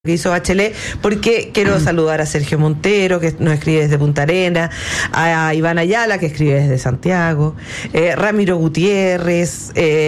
que hizo Bachelet, porque quiero saludar a Sergio Montero, que nos escribe desde Punta Arenas, a Iván Ayala, que escribe desde Santiago, Ramiro Gutiérrez,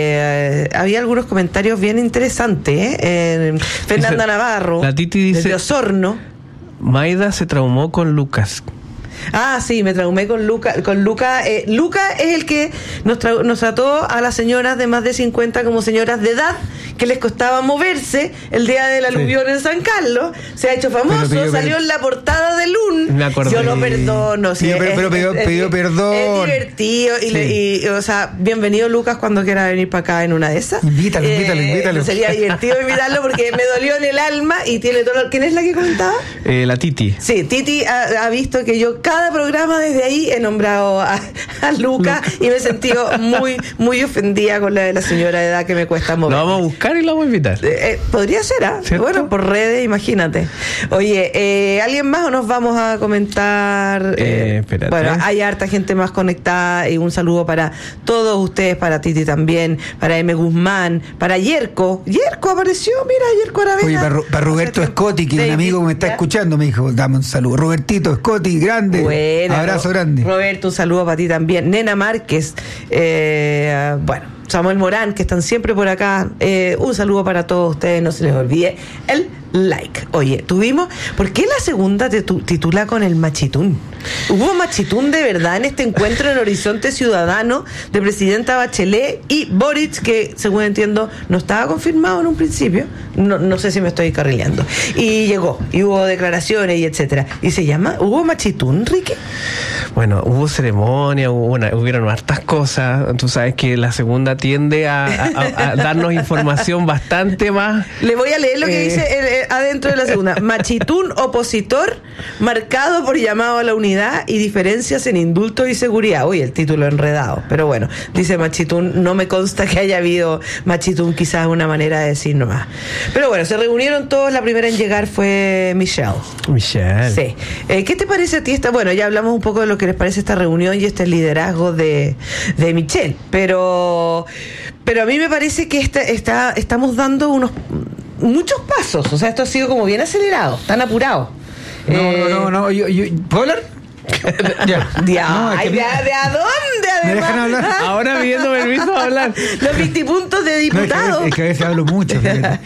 había algunos comentarios bien interesantes, Fernanda Navarro, la Titi dice, desde Osorno. Maida se traumó con Lucas. Ah, sí, me traumé con Luca. Luca es el que nos trató a las señoras de más de 50 como señoras de edad, que les costaba moverse el día del aluvión en San Carlos. Se ha hecho famoso, salió en la portada de LUN. Yo lo perdono. Sí, pero pidió perdón. Es divertido. Y, o sea, bienvenido Lucas cuando quiera venir para acá en una de esas. Invítalo. Sería divertido invitarlo porque me dolió en el alma y tiene todo. ¿Quién es la que comentaba? La Titi. Sí, Titi ha visto que yo cada programa desde ahí he nombrado a Lucas y me he sentido muy ofendida con la de la señora de edad que me cuesta mover. Lo vamos a buscar y lo vamos a invitar. Podría ser, ¿ah? Bueno, por redes, imagínate. Oye, ¿alguien más o nos vamos a comentar? Espérate. Bueno, hay harta gente más conectada y un saludo para todos ustedes, para Titi también, para M. Guzmán, para Yerko. Yerko apareció, mira, Yerko Aravena. Oye, para Roberto Scotti, que es un amigo que me está escuchando, me dijo, dame un saludo. Robertito Scotti, grande. Buena, abrazo grande. Roberto, un saludo para ti también. Nena Márquez, bueno, Samuel Morán, que están siempre por acá. Un saludo para todos ustedes, no se les olvide el like. Oye, ¿por qué la segunda te titula con el machitún? ¿Hubo machitún de verdad en este encuentro en Horizonte Ciudadano de Presidenta Bachelet y Boric, que según entiendo no estaba confirmado en un principio? No sé si me estoy carrileando. Y llegó, y hubo declaraciones y etcétera. ¿Y se llama? ¿Hubo machitún, Ricky? Bueno, hubo ceremonia, hubieron hartas cosas. Tú sabes que la segunda tiende a darnos información bastante más. Le voy a leer lo que dice adentro de la segunda. Machitún opositor marcado por llamado a la unidad y diferencias en indulto y seguridad. Uy, el título enredado. Pero bueno, dice machitún. No me consta que haya habido machitún, quizás una manera de decir nomás. Pero bueno, se reunieron todos. La primera en llegar fue Michelle. Sí. ¿Qué te parece a ti esta? Bueno, ya hablamos un poco de lo que les parece esta reunión y este liderazgo de Michelle. Pero a mí me parece que estamos dando muchos pasos. O sea, esto ha sido como bien acelerado, tan apurado. No. ¿Puedo hablar? Ya. ¿De a dónde, además? ¿Me dejan hablar? Ahora pidiendo permiso a hablar. Los 20 puntos de diputado. Es que a veces hablo mucho.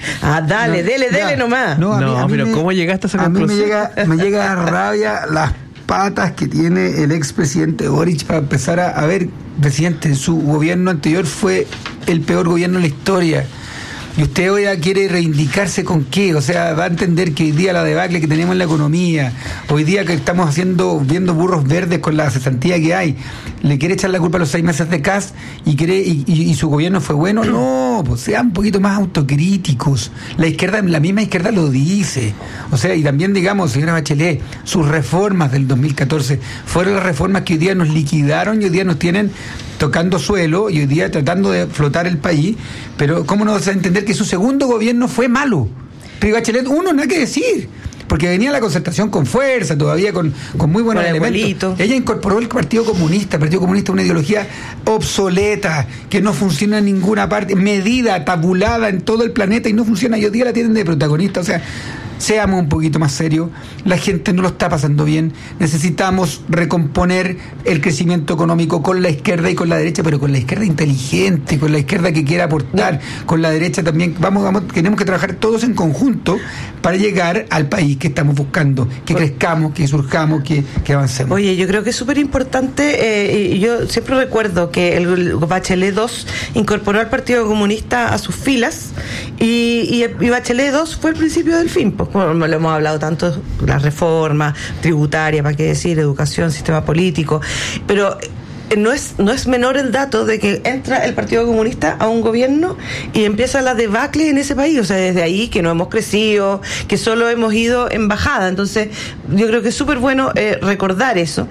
Dele nomás. Pero ¿cómo llegaste a esa conclusión? A mí me llega rabia las patas que tiene el expresidente Boric para empezar a ver, presidente, su gobierno anterior fue el peor gobierno de la historia. Y usted hoy quiere reivindicarse con qué, o sea, va a entender que hoy día la debacle que tenemos en la economía, hoy día que estamos viendo burros verdes con la cesantía que hay, le quiere echar la culpa a los 6 meses de Kast y su gobierno fue bueno. No, pues sean un poquito más autocríticos. La misma izquierda lo dice. O sea, y también digamos, señora Bachelet, sus reformas del 2014 fueron las reformas que hoy día nos liquidaron y hoy día nos tienen tocando suelo y hoy día tratando de flotar el país. Pero ¿cómo no vas a entender que su segundo gobierno fue malo? Pero Bachelet, nada que decir, porque venía la concertación con fuerza, todavía con muy buenos elementos. Ella incorporó el Partido Comunista, una ideología obsoleta, que no funciona en ninguna parte, medida, tabulada en todo el planeta y no funciona, y hoy día la tienen de protagonista. O sea, seamos un poquito más serios, la gente no lo está pasando bien, necesitamos recomponer el crecimiento económico con la izquierda y con la derecha, pero con la izquierda inteligente, con la izquierda que quiera aportar, con la derecha también. Tenemos que trabajar todos en conjunto para llegar al país que estamos buscando, que crezcamos, que surjamos, que avancemos. Oye, yo creo que es súper importante, y yo siempre recuerdo que el Bachelet 2 incorporó al Partido Comunista a sus filas, y Bachelet 2 fue el principio del fin, pues, como lo hemos hablado tanto, las reformas tributarias, para qué decir, educación, sistema político, pero no es menor el dato de que entra el Partido Comunista a un gobierno y empieza la debacle en ese país. O sea, desde ahí que no hemos crecido, que solo hemos ido en bajada. Entonces, yo creo que es súper bueno recordar eso.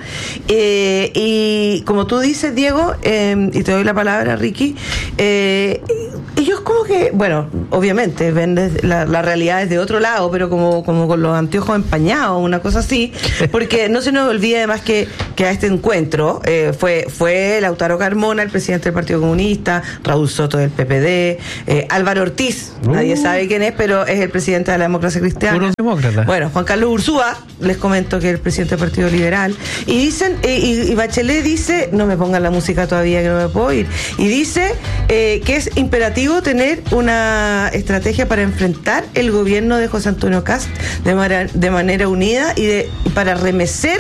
Y como tú dices, Diego, y te doy la palabra, Ricky, ellos como que, bueno, obviamente ven la realidad desde otro lado, pero como con los anteojos empañados, una cosa así, porque no se nos olvide además que a este encuentro fue Lautaro Carmona, el presidente del Partido Comunista, Raúl Soto del PPD, Álvaro Ortiz, nadie sabe quién es, pero es el presidente de la Democracia Cristiana. Puro demócrata. Bueno, Juan Carlos Ursúa, les comento que es el presidente del Partido Liberal, y dicen, y Bachelet dice, no me pongan la música todavía que no me puedo ir, y dice que es imperativo tener una estrategia para enfrentar el gobierno de José Antonio Kast de manera unida y para remecer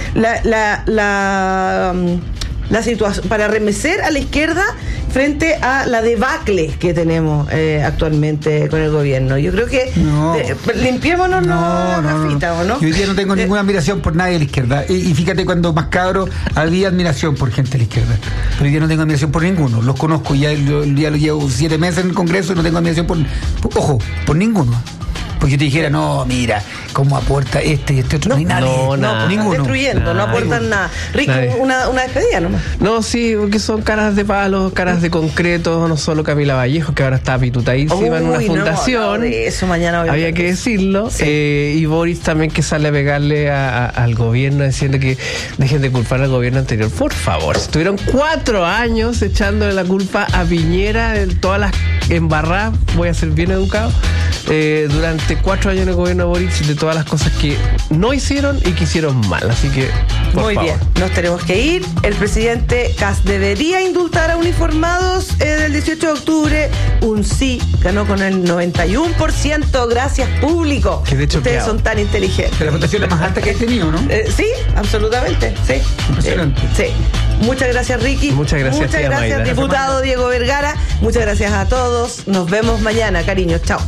la situación, para remecer a la izquierda frente a la debacle que tenemos actualmente con el gobierno. Yo creo que limpiémonos la cafita, ¿o no? Yo hoy día no tengo ninguna admiración por nadie de la izquierda. Y fíjate, cuando más cabro había admiración por gente de la izquierda. Pero hoy día no tengo admiración por ninguno. Los conozco, ya lo llevo 7 meses en el Congreso y no tengo admiración por ninguno. Porque yo te dijera, no, mira, cómo aporta este y este otro. No hay nadie. No, ninguno. Destruyendo, no aportan nada. Ricky, una despedida nomás. No, sí, porque son caras de palos, caras de concreto, no solo Camila Vallejo, que ahora está pitutadísima en una fundación. De eso mañana había que decirlo. Sí. Y Boris también, que sale a pegarle al gobierno, diciendo que dejen de culpar al gobierno anterior. Por favor, estuvieron 4 años echándole la culpa a Piñera de todas las embarradas, voy a ser bien educado, durante 4 años en el gobierno de Boric, de todas las cosas que no hicieron y que hicieron mal. Así que, por favor. Bien, nos tenemos que ir. El presidente Kast debería indultar a uniformados del 18 de octubre. Un sí, ganó con el 91%. Gracias, público. Que de hecho ustedes son tan inteligentes. De la votación más alta que he tenido, ¿no? Sí, absolutamente. Sí. Impresionante. Sí. Muchas gracias, Ricky. Muchas gracias, Maida. Diputado Diego Vergara. Muchas gracias a todos. Nos vemos mañana, cariños. Chao.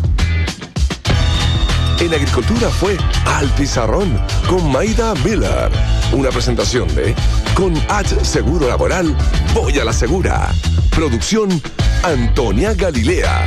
En Agricultura fue Al Pizarrón con Maida Miller. Una presentación de Con H Seguro Laboral, voy a la segura. Producción Antonia Galilea.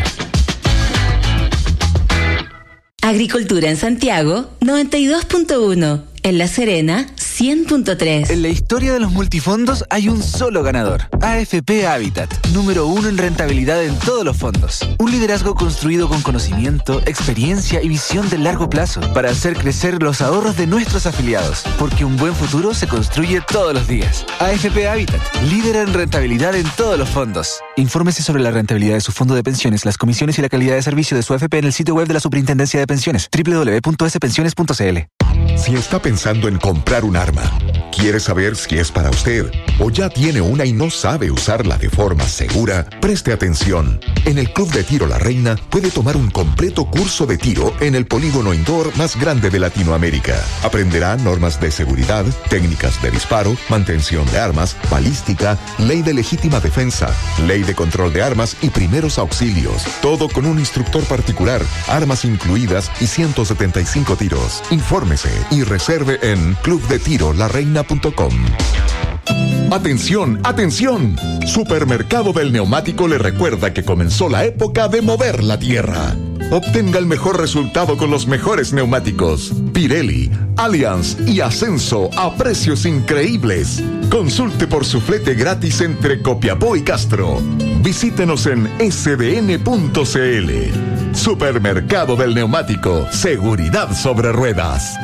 Agricultura en Santiago, 92.1. En La Serena, 100.3. En la historia de los multifondos hay un solo ganador. AFP Habitat, número 1 en rentabilidad en todos los fondos. Un liderazgo construido con conocimiento, experiencia y visión de largo plazo para hacer crecer los ahorros de nuestros afiliados. Porque un buen futuro se construye todos los días. AFP Habitat, líder en rentabilidad en todos los fondos. Infórmese sobre la rentabilidad de su fondo de pensiones, las comisiones y la calidad de servicio de su AFP en el sitio web de la Superintendencia de Pensiones, www.spensiones.cl. Si está pensando en comprar un arma, quiere saber si es para usted o ya tiene una y no sabe usarla de forma segura, preste atención. En el Club de Tiro La Reina puede tomar un completo curso de tiro en el polígono indoor más grande de Latinoamérica. Aprenderá normas de seguridad, técnicas de disparo, mantención de armas, balística, ley de legítima defensa, ley de control de armas y primeros auxilios. Todo con un instructor particular, armas incluidas y 175 tiros. Infórmese y reserve en clubdetirolareina.com. ¡Atención, atención! Supermercado del Neumático le recuerda que comenzó la época de mover la tierra. Obtenga el mejor resultado con los mejores neumáticos. Pirelli, Allianz y Ascenso a precios increíbles. Consulte por su flete gratis entre Copiapó y Castro. Visítenos en sdn.cl. Supermercado del Neumático. Seguridad sobre ruedas.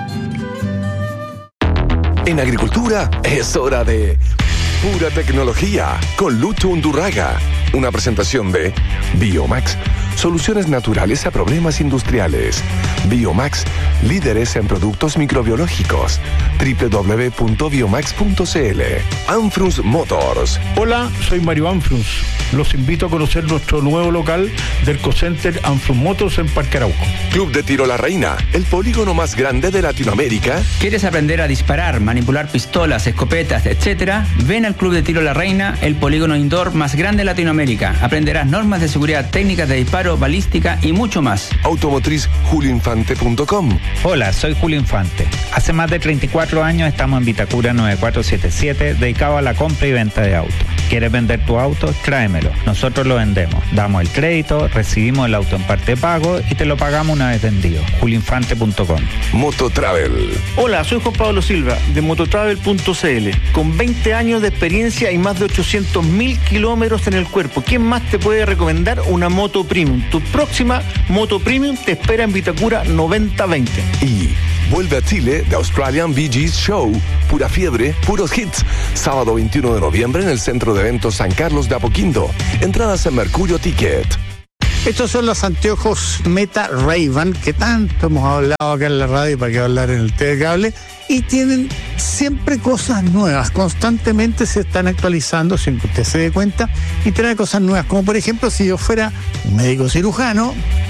En Agricultura es hora de Pura Tecnología con Lucho Undurraga. Una presentación de Biomax, soluciones naturales a problemas industriales. Biomax, líderes en productos microbiológicos. www.biomax.cl. Anfrus Motors. Hola, soy Mario Anfrus. Los invito a conocer nuestro nuevo local del Cocenter Anfrus Motors en Parque Arauco. Club de Tiro La Reina, el polígono más grande de Latinoamérica. ¿Quieres aprender a disparar, manipular pistolas, escopetas, etcétera? Ven al Club de Tiro La Reina, el polígono indoor más grande de Latinoamérica. Aprenderás normas de seguridad, técnicas de disparo, balística y mucho más. Automotriz julioinfante.com. Hola, soy Julio Infante. Hace más de 34 años estamos en Vitacura 9477, dedicado a la compra y venta de autos. ¿Quieres vender tu auto? Tráemelo. Nosotros lo vendemos. Damos el crédito, recibimos el auto en parte de pago y te lo pagamos una vez vendido. Julinfante.com. Mototravel. Hola, soy Juan Pablo Silva de Mototravel.cl. Con 20 años de experiencia y más de 800.000 kilómetros en el cuerpo, ¿quién más te puede recomendar una moto premium? Tu próxima moto premium te espera en Vitacura 9020. Y vuelve a Chile The Australian Bee Gees Show. Pura fiebre, puros hits. Sábado 21 de noviembre en el Centro de Eventos San Carlos de Apoquindo. Entradas en Mercurio Ticket. Estos son los anteojos Meta Ray-Ban que tanto hemos hablado acá en la radio, para que hablar en el TV Cable, y tienen siempre cosas nuevas, constantemente se están actualizando sin que usted se dé cuenta, y trae cosas nuevas, como por ejemplo si yo fuera un médico cirujano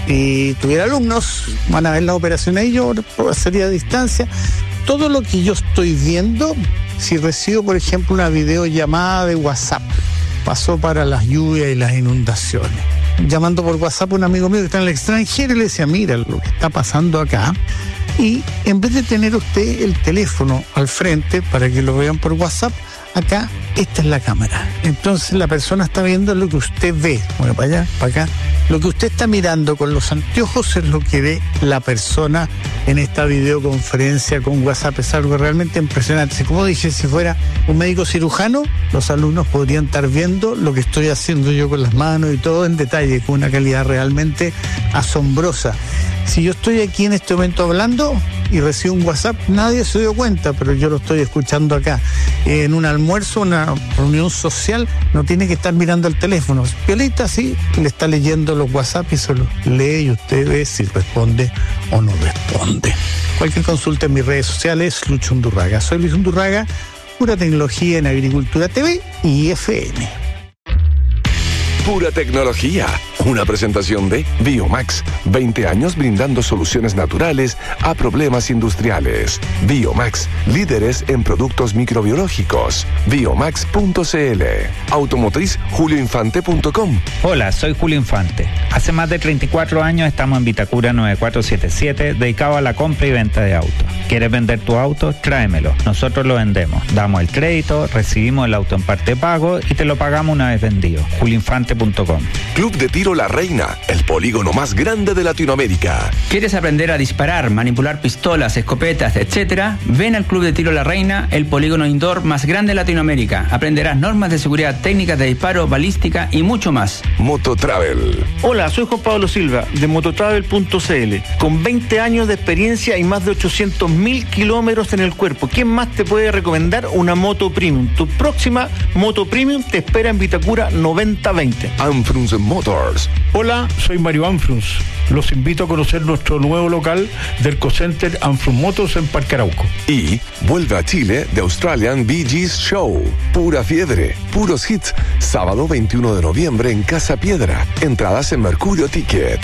y tuviera alumnos, van a ver las operaciones ahí, yo sería a distancia, todo lo que yo estoy viendo, si recibo por ejemplo una videollamada de WhatsApp, pasó para las lluvias y las inundaciones, llamando por WhatsApp a un amigo mío que está en el extranjero y le decía, mira lo que está pasando acá, y en vez de tener usted el teléfono al frente para que lo vean por WhatsApp, acá esta es la cámara, entonces la persona está viendo lo que usted ve, bueno, para allá, para acá, lo que usted está mirando con los anteojos es lo que ve la persona en esta videoconferencia con WhatsApp. Es algo realmente impresionante. Como dije, si fuera un médico cirujano, los alumnos podrían estar viendo lo que estoy haciendo yo con las manos y todo en detalle, con una calidad realmente asombrosa. Si yo estoy aquí en este momento hablando y recibo un WhatsApp, nadie se dio cuenta, pero yo lo estoy escuchando acá. En un almuerzo, una reunión social, no tiene que estar mirando el teléfono. Piolita, sí, le está leyendo los WhatsApp y se los lee y usted ve si responde o no responde. Cualquier consulta en mis redes sociales, Lucho Undurraga. Soy Luis Undurraga, pura tecnología en Agricultura TV y FM. Pura tecnología. Una presentación de Biomax. 20 años brindando soluciones naturales a problemas industriales. Biomax, líderes en productos microbiológicos. Biomax.cl. Automotriz julioinfante.com. Hola, soy Julio Infante. Hace más de 34 años estamos en Vitacura 9477, dedicado a la compra y venta de autos. ¿Quieres vender tu auto? Tráemelo. Nosotros lo vendemos. Damos el crédito, recibimos el auto en parte de pago y te lo pagamos una vez vendido. Julinfante.com. Club de Tiro La Reina, el polígono más grande de Latinoamérica. ¿Quieres aprender a disparar, manipular pistolas, escopetas, etcétera? Ven al Club de Tiro La Reina, el polígono indoor más grande de Latinoamérica. Aprenderás normas de seguridad, técnicas de disparo, balística y mucho más. Mototravel. Hola, soy Juan Pablo Silva de Mototravel.cl. Con 20 años de experiencia y más de 800.000 kilómetros en el cuerpo, ¿quién más te puede recomendar una moto premium? Tu próxima moto premium te espera en Vitacura 9020. Anfrunz Motors. Hola, soy Mario Anfrunz. Los invito a conocer nuestro nuevo local del Cocenter Anfrunz Motors en Parque Arauco. Y vuelve a Chile The Australian Bee Gees Show. Pura fiebre, puros hits. Sábado 21 de noviembre en Casa Piedra. Entradas en Mercurio Ticket.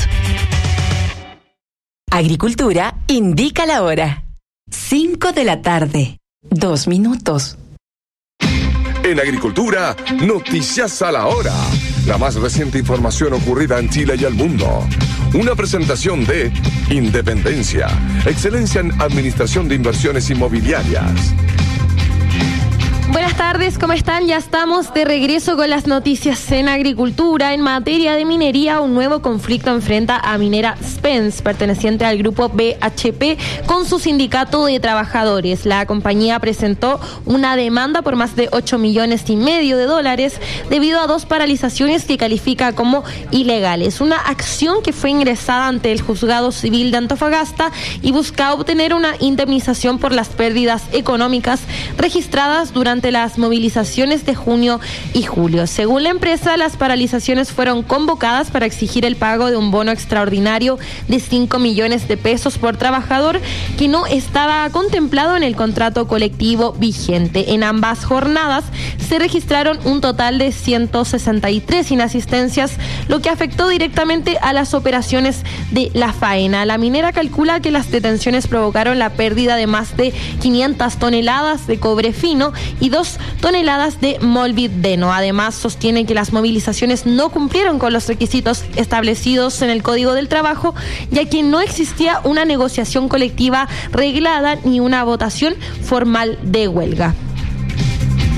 Agricultura indica la hora. 5 de la tarde. 2 minutos. En Agricultura, noticias a la hora. La más reciente información ocurrida en Chile y el mundo. Una presentación de Independencia, excelencia en administración de inversiones inmobiliarias. Buenas tardes, ¿cómo están? Ya estamos de regreso con las noticias en agricultura. En materia de minería, un nuevo conflicto enfrenta a Minera Spence, perteneciente al grupo BHP, con su sindicato de trabajadores. La compañía presentó una demanda por más de $8,5 millones debido a 2 paralizaciones que califica como ilegales. Una acción que fue ingresada ante el Juzgado Civil de Antofagasta y busca obtener una indemnización por las pérdidas económicas registradas durante las movilizaciones de junio y julio. Según la empresa, las paralizaciones fueron convocadas para exigir el pago de un bono extraordinario de 5 millones de pesos por trabajador que no estaba contemplado en el contrato colectivo vigente. En ambas jornadas se registraron un total de 163 inasistencias, lo que afectó directamente a las operaciones de la faena. La minera calcula que las detenciones provocaron la pérdida de más de 500 toneladas de cobre fino y 2 toneladas de molibdeno. Además, sostiene que las movilizaciones no cumplieron con los requisitos establecidos en el Código del Trabajo, ya que no existía una negociación colectiva reglada ni una votación formal de huelga.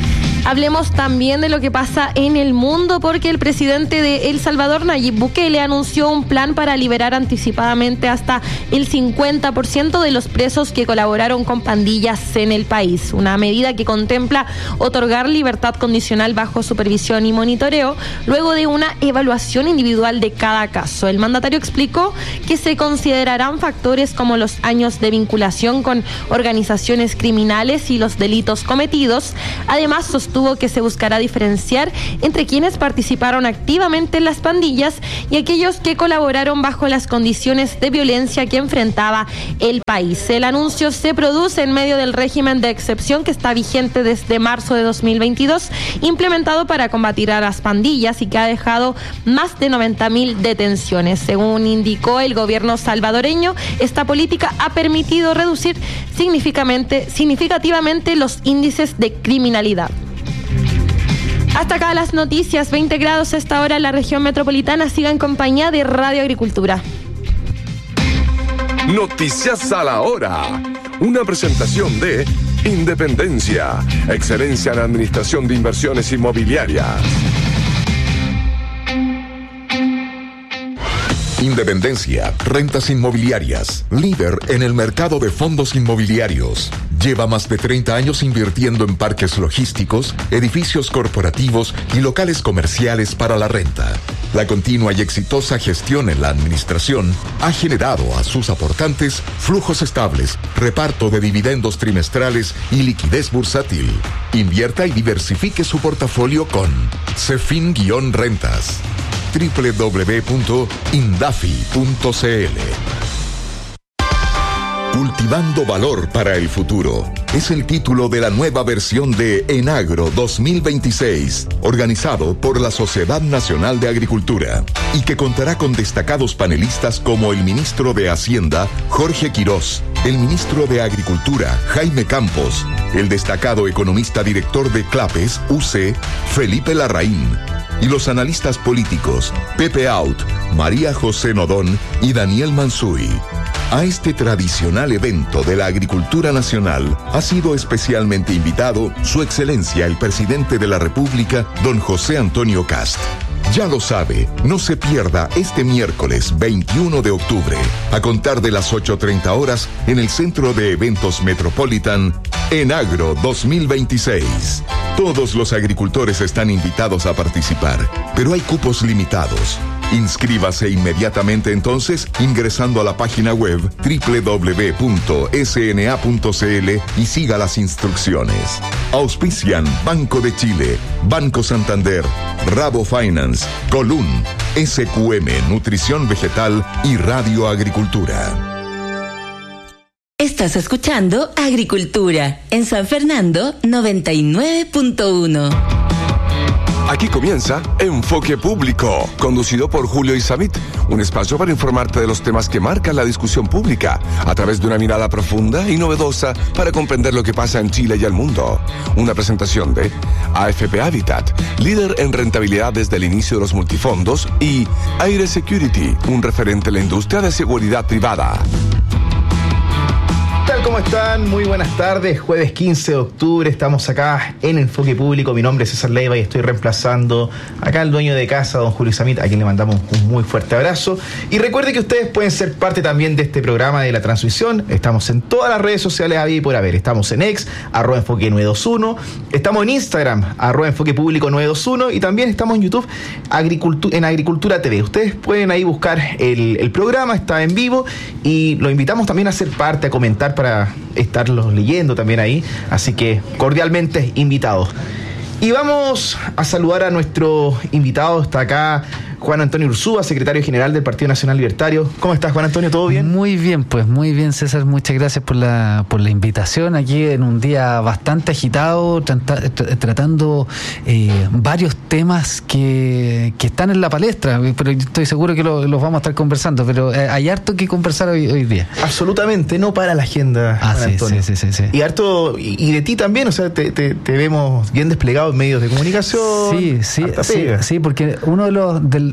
Hablemos también de lo que pasa en el mundo, porque el presidente de El Salvador, Nayib Bukele, anunció un plan para liberar anticipadamente hasta el 50% de los presos que colaboraron con pandillas en el país. Una medida que contempla otorgar libertad condicional bajo supervisión y monitoreo, luego de una evaluación individual de cada caso. El mandatario explicó que se considerarán factores como los años de vinculación con organizaciones criminales y los delitos cometidos. Además, sostuvo que se buscará diferenciar entre quienes participaron activamente en las pandillas y aquellos que colaboraron bajo las condiciones de violencia que enfrentaba el país. El anuncio se produce en medio del régimen de excepción que está vigente desde marzo de 2022, implementado para combatir a las pandillas y que ha dejado más de 90.000 detenciones. Según indicó el gobierno salvadoreño, esta política ha permitido reducir significativamente los índices de criminalidad. Hasta acá las noticias. 20 grados a esta hora en la región metropolitana. Siga en compañía de Radio Agricultura. Noticias a la hora. Una presentación de Independencia, excelencia en administración de inversiones inmobiliarias. Independencia, rentas inmobiliarias, líder en el mercado de fondos inmobiliarios. Lleva más de 30 años invirtiendo en parques logísticos, edificios corporativos y locales comerciales para la renta. La continua y exitosa gestión en la administración ha generado a sus aportantes flujos estables, reparto de dividendos trimestrales y liquidez bursátil. Invierta y diversifique su portafolio con Cefin-Rentas. www.indafi.cl. Cultivando valor para el futuro es el título de la nueva versión de Enagro 2026, organizado por la Sociedad Nacional de Agricultura, y que contará con destacados panelistas como el ministro de Hacienda, Jorge Quirós, el ministro de Agricultura, Jaime Campos, el destacado economista director de CLAPES, UC, Felipe Larraín, y los analistas políticos Pepe Out, María José Nodón y Daniel Mansuy. A este tradicional evento de la agricultura nacional ha sido especialmente invitado Su Excelencia el Presidente de la República, don José Antonio Kast. Ya lo sabe, no se pierda este miércoles 21 de octubre, a contar de las 8:30 horas, en el Centro de Eventos Metropolitan, Enagro 2026. Todos los agricultores están invitados a participar, pero hay cupos limitados. Inscríbase inmediatamente entonces ingresando a la página web www.sna.cl y siga las instrucciones. Auspician Banco de Chile, Banco Santander, Rabo Finance, Colún, SQM Nutrición Vegetal y Radio Agricultura. Estás escuchando Agricultura en San Fernando 99.1. Aquí comienza Enfoque Público, conducido por Julio Isamit, un espacio para informarte de los temas que marcan la discusión pública a través de una mirada profunda y novedosa para comprender lo que pasa en Chile y el mundo. Una presentación de AFP Habitat, líder en rentabilidad desde el inicio de los multifondos, y Aire Security, un referente en la industria de seguridad privada. ¿Cómo están? Muy buenas tardes. Jueves 15 de octubre estamos acá en Enfoque Público. Mi nombre es César Leiva y estoy reemplazando acá al dueño de casa, don Julio Isamit, a quien le mandamos un muy fuerte abrazo. Y recuerde que ustedes pueden ser parte también de este programa de la transmisión. Estamos en todas las redes sociales había y por haber. Estamos en X, @Enfoque921. Estamos en Instagram, @Enfoque Público 921. Y también estamos en YouTube, en Agricultura TV. Ustedes pueden ahí buscar el programa, está en vivo. Y los invitamos también a ser parte, a comentar para estarlos leyendo también ahí, así que cordialmente invitados. Y vamos a saludar a nuestro invitado. Está acá Juan Antonio Urzúa, secretario general del Partido Nacional Libertario. ¿Cómo estás, Juan Antonio? ¿Todo bien? Muy bien, pues muy bien, César. Muchas gracias por la invitación aquí en un día bastante agitado, tratando varios temas que están en la palestra, pero estoy seguro que los vamos a estar conversando, pero hay harto que conversar hoy día. Absolutamente, no para la agenda, Juan Antonio. Sí. Y harto, y de ti también, o sea, te vemos bien desplegado en medios de comunicación. Sí, porque uno de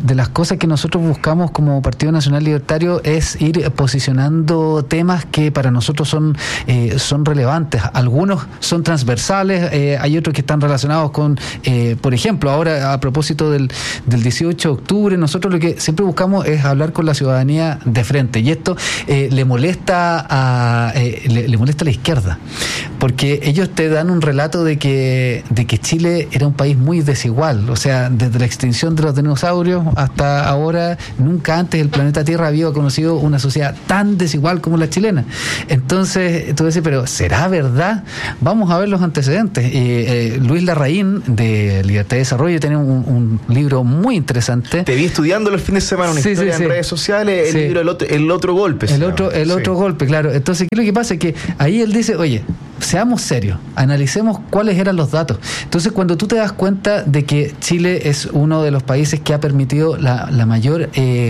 de las cosas que nosotros buscamos como Partido Nacional Libertario es ir posicionando temas que para nosotros son relevantes. Algunos son transversales, hay otros que están relacionados con, por ejemplo, ahora a propósito del 18 de octubre, nosotros lo que siempre buscamos es hablar con la ciudadanía de frente, y esto le molesta a la izquierda, porque ellos te dan un relato de que Chile era un país muy desigual. O sea, desde la extinción de los dinosaurios hasta ahora, nunca antes el planeta Tierra había conocido una sociedad tan desigual como la chilena. Entonces, tú dices, pero ¿será verdad? Vamos a ver los antecedentes. Luis Larraín, de Libertad y Desarrollo, tiene un libro muy interesante. Te vi estudiándolo el fin de semana, una historia en redes sociales, el libro El Otro Golpe. El otro golpe, claro. Entonces, ¿qué es lo que pasa? Que ahí él dice, oye, seamos serios, analicemos cuáles eran los datos. Entonces, cuando tú te das cuenta de que Chile es uno de los países que ha permitido la mayor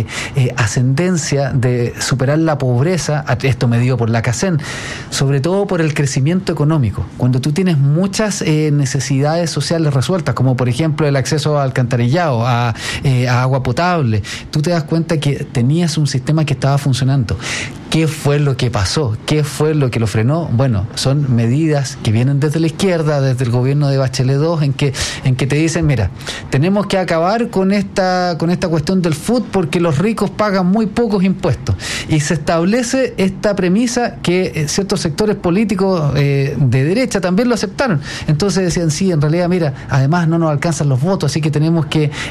ascendencia de superar la pobreza, esto medido por la CACEN, sobre todo por el crecimiento económico, cuando tú tienes muchas necesidades sociales resueltas, como por ejemplo el acceso a alcantarillado, a agua potable, tú te das cuenta que tenías un sistema que estaba funcionando. ¿Qué fue lo que pasó? ¿Qué fue lo que lo frenó? Bueno, son medidas que vienen desde la izquierda, desde el gobierno de Bachelet II, en que te dicen, mira, tenemos que acabar con esta cuestión del FUT porque los ricos pagan muy pocos impuestos. Y se establece esta premisa que ciertos sectores políticos de derecha también lo aceptaron. Entonces decían, sí, en realidad, mira, además no nos alcanzan los votos, así que tenemos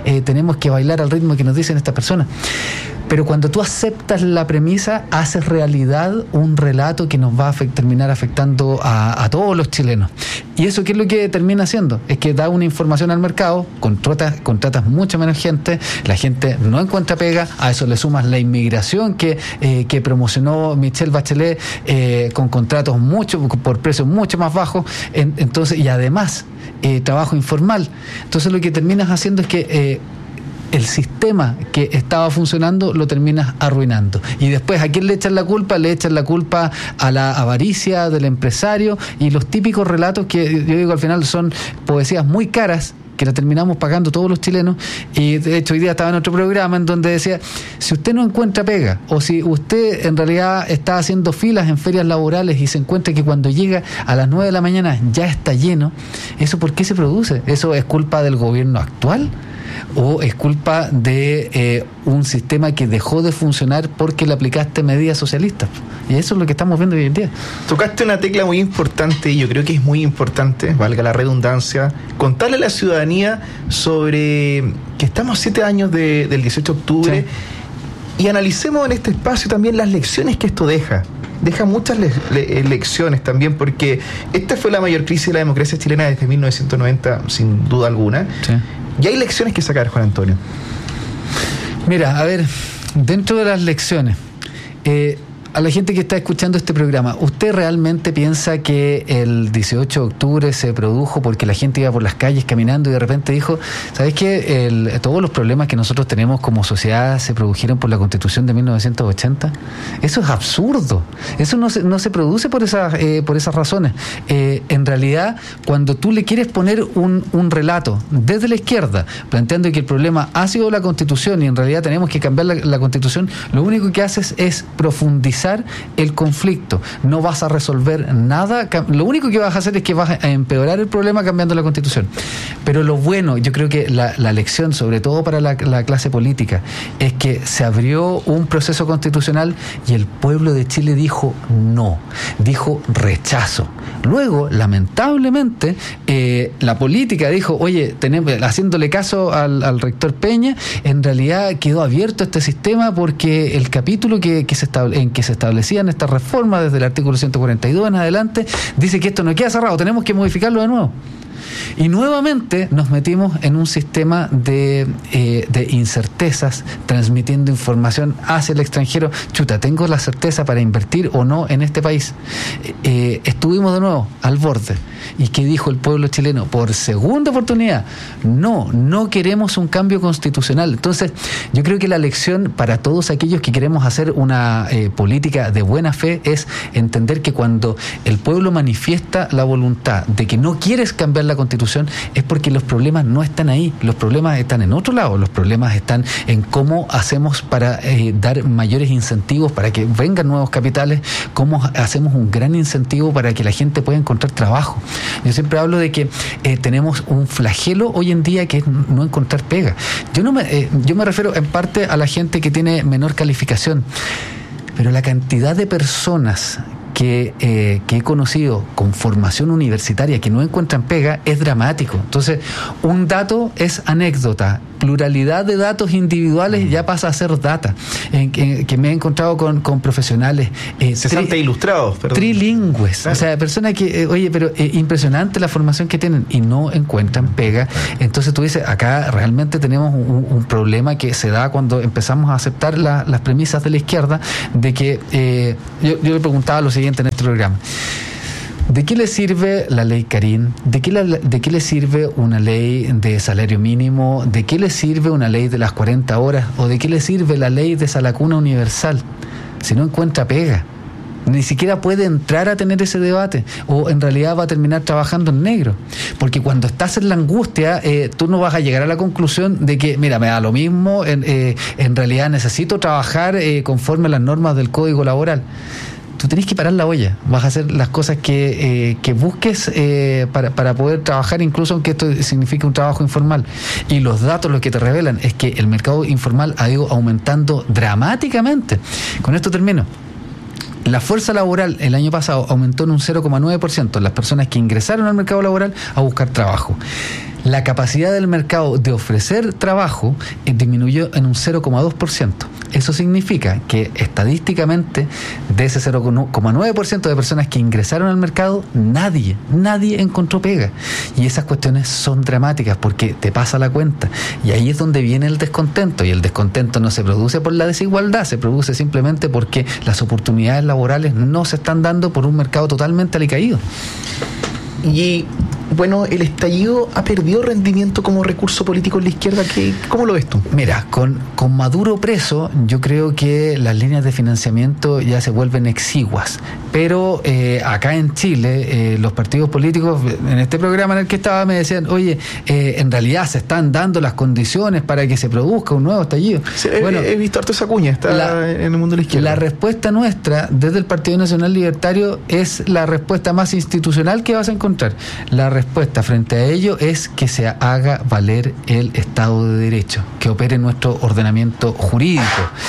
que bailar al ritmo que nos dicen estas personas. Pero cuando tú aceptas la premisa, haces realidad un relato que nos va a terminar afectando a todos los chilenos. ¿Y eso qué es lo que termina haciendo? Es que da una información al mercado, contratas mucha menos gente, la gente no encuentra pega, a eso le sumas la inmigración que promocionó Michelle Bachelet con contratos por precios mucho más bajos, entonces, y además trabajo informal. Entonces lo que terminas haciendo es que el sistema que estaba funcionando lo terminas arruinando. Y después, ¿a quién le echan la culpa? Le echan la culpa a la avaricia del empresario y los típicos relatos que yo digo al final son poesías muy caras que la terminamos pagando todos los chilenos. Y de hecho hoy día estaba en otro programa en donde decía, si usted no encuentra pega, o si usted en realidad está haciendo filas en ferias laborales y se encuentra que cuando llega a las 9 de la mañana ya está lleno, ¿eso por qué se produce? ¿Eso es culpa del gobierno actual? ¿O es culpa de un sistema que dejó de funcionar porque le aplicaste medidas socialistas? Y eso es lo que estamos viendo hoy en día. Tocaste una tecla muy importante, y yo creo que es muy importante, valga la redundancia, contarle a la ciudadanía sobre que estamos a 7 años del 18 de octubre, sí, y analicemos en este espacio también las lecciones que esto deja. Deja muchas lecciones también, porque esta fue la mayor crisis de la democracia chilena desde 1990, sin duda alguna. Sí. Y hay lecciones que sacar, Juan Antonio. Mira, a ver, dentro de las lecciones, a la gente que está escuchando este programa, ¿usted realmente piensa que el 18 de octubre se produjo porque la gente iba por las calles caminando y de repente dijo, ¿sabes qué? Todos los problemas que nosotros tenemos como sociedad se produjeron por la Constitución de 1980? Eso es absurdo. Eso no se produce por esas razones. En realidad, cuando tú le quieres poner un relato desde la izquierda, planteando que el problema ha sido la Constitución y en realidad tenemos que cambiar la Constitución, lo único que haces es profundizar el conflicto. No vas a resolver nada. Lo único que vas a hacer es que vas a empeorar el problema cambiando la Constitución. Pero lo bueno, yo creo que la lección, sobre todo para la clase política, es que se abrió un proceso constitucional y el pueblo de Chile dijo no, dijo rechazo. Luego, lamentablemente, la política dijo, oye, haciéndole caso al rector Peña, en realidad quedó abierto este sistema porque el capítulo en que se establecían estas reformas desde el artículo 142 en adelante dice que esto no queda cerrado, tenemos que modificarlo de nuevo. Y nuevamente nos metimos en un sistema de incertezas, transmitiendo información hacia el extranjero. Chuta, ¿tengo la certeza para invertir o no en este país? Estuvimos de nuevo al borde. ¿Y qué dijo el pueblo chileno? Por segunda oportunidad, no queremos un cambio constitucional. Entonces, yo creo que la lección para todos aquellos que queremos hacer una política de buena fe es entender que cuando el pueblo manifiesta la voluntad de que no quieres cambiar la la Constitución es porque los problemas no están ahí, los problemas están en otro lado, los problemas están en cómo hacemos para dar mayores incentivos para que vengan nuevos capitales, cómo hacemos un gran incentivo para que la gente pueda encontrar trabajo. Yo siempre hablo de que tenemos un flagelo hoy en día que es no encontrar pega. Yo me refiero en parte a la gente que tiene menor calificación, pero la cantidad de personas que he conocido con formación universitaria que no encuentran pega es dramático. Entonces, un dato es anécdota, pluralidad de datos individuales ya pasa a ser data. Que me he encontrado con profesionales cesantes ilustrados, trilingües, claro. O sea, personas que, pero impresionante la formación que tienen y no encuentran pega. Entonces tú dices, acá realmente tenemos un problema que se da cuando empezamos a aceptar las premisas de la izquierda de que yo le preguntaba lo siguiente en este programa: ¿de qué le sirve la ley Karim? ¿De qué le sirve una ley de salario mínimo? ¿De qué le sirve una ley de las 40 horas? ¿O de qué le sirve la ley de Salacuna Universal? Si no encuentra pega, ni siquiera puede entrar a tener ese debate, o en realidad va a terminar trabajando en negro, porque cuando estás en la angustia tú no vas a llegar a la conclusión de que mira, me da lo mismo, en realidad necesito trabajar conforme a las normas del Código Laboral. Tú tenés que parar la olla, vas a hacer las cosas que busques para poder trabajar, incluso aunque esto signifique un trabajo informal. Y los datos lo que te revelan es que el mercado informal ha ido aumentando dramáticamente. Con esto termino. La fuerza laboral el año pasado aumentó en un 0,9%, las personas que ingresaron al mercado laboral a buscar trabajo. La capacidad del mercado de ofrecer trabajo disminuyó en un 0,2%. Eso significa que estadísticamente de ese 0,9% de personas que ingresaron al mercado, nadie encontró pega. Y esas cuestiones son dramáticas porque te pasa la cuenta. Y ahí es donde viene el descontento. Y el descontento no se produce por la desigualdad, se produce simplemente porque las oportunidades laborales no se están dando por un mercado totalmente alicaído. Y bueno, el estallido ha perdido rendimiento como recurso político en la izquierda. ¿Cómo lo ves tú? Mira, con Maduro preso, yo creo que las líneas de financiamiento ya se vuelven exiguas. Pero acá en Chile, los partidos políticos, en este programa en el que estaba, me decían, oye, en realidad se están dando las condiciones para que se produzca un nuevo estallido. Sí, bueno, he visto harto esa cuña, está en el mundo de la izquierda. La respuesta nuestra, desde el Partido Nacional Libertario, es la respuesta más institucional que vas a encontrar. La respuesta frente a ello es que se haga valer el Estado de Derecho, que opere nuestro ordenamiento jurídico,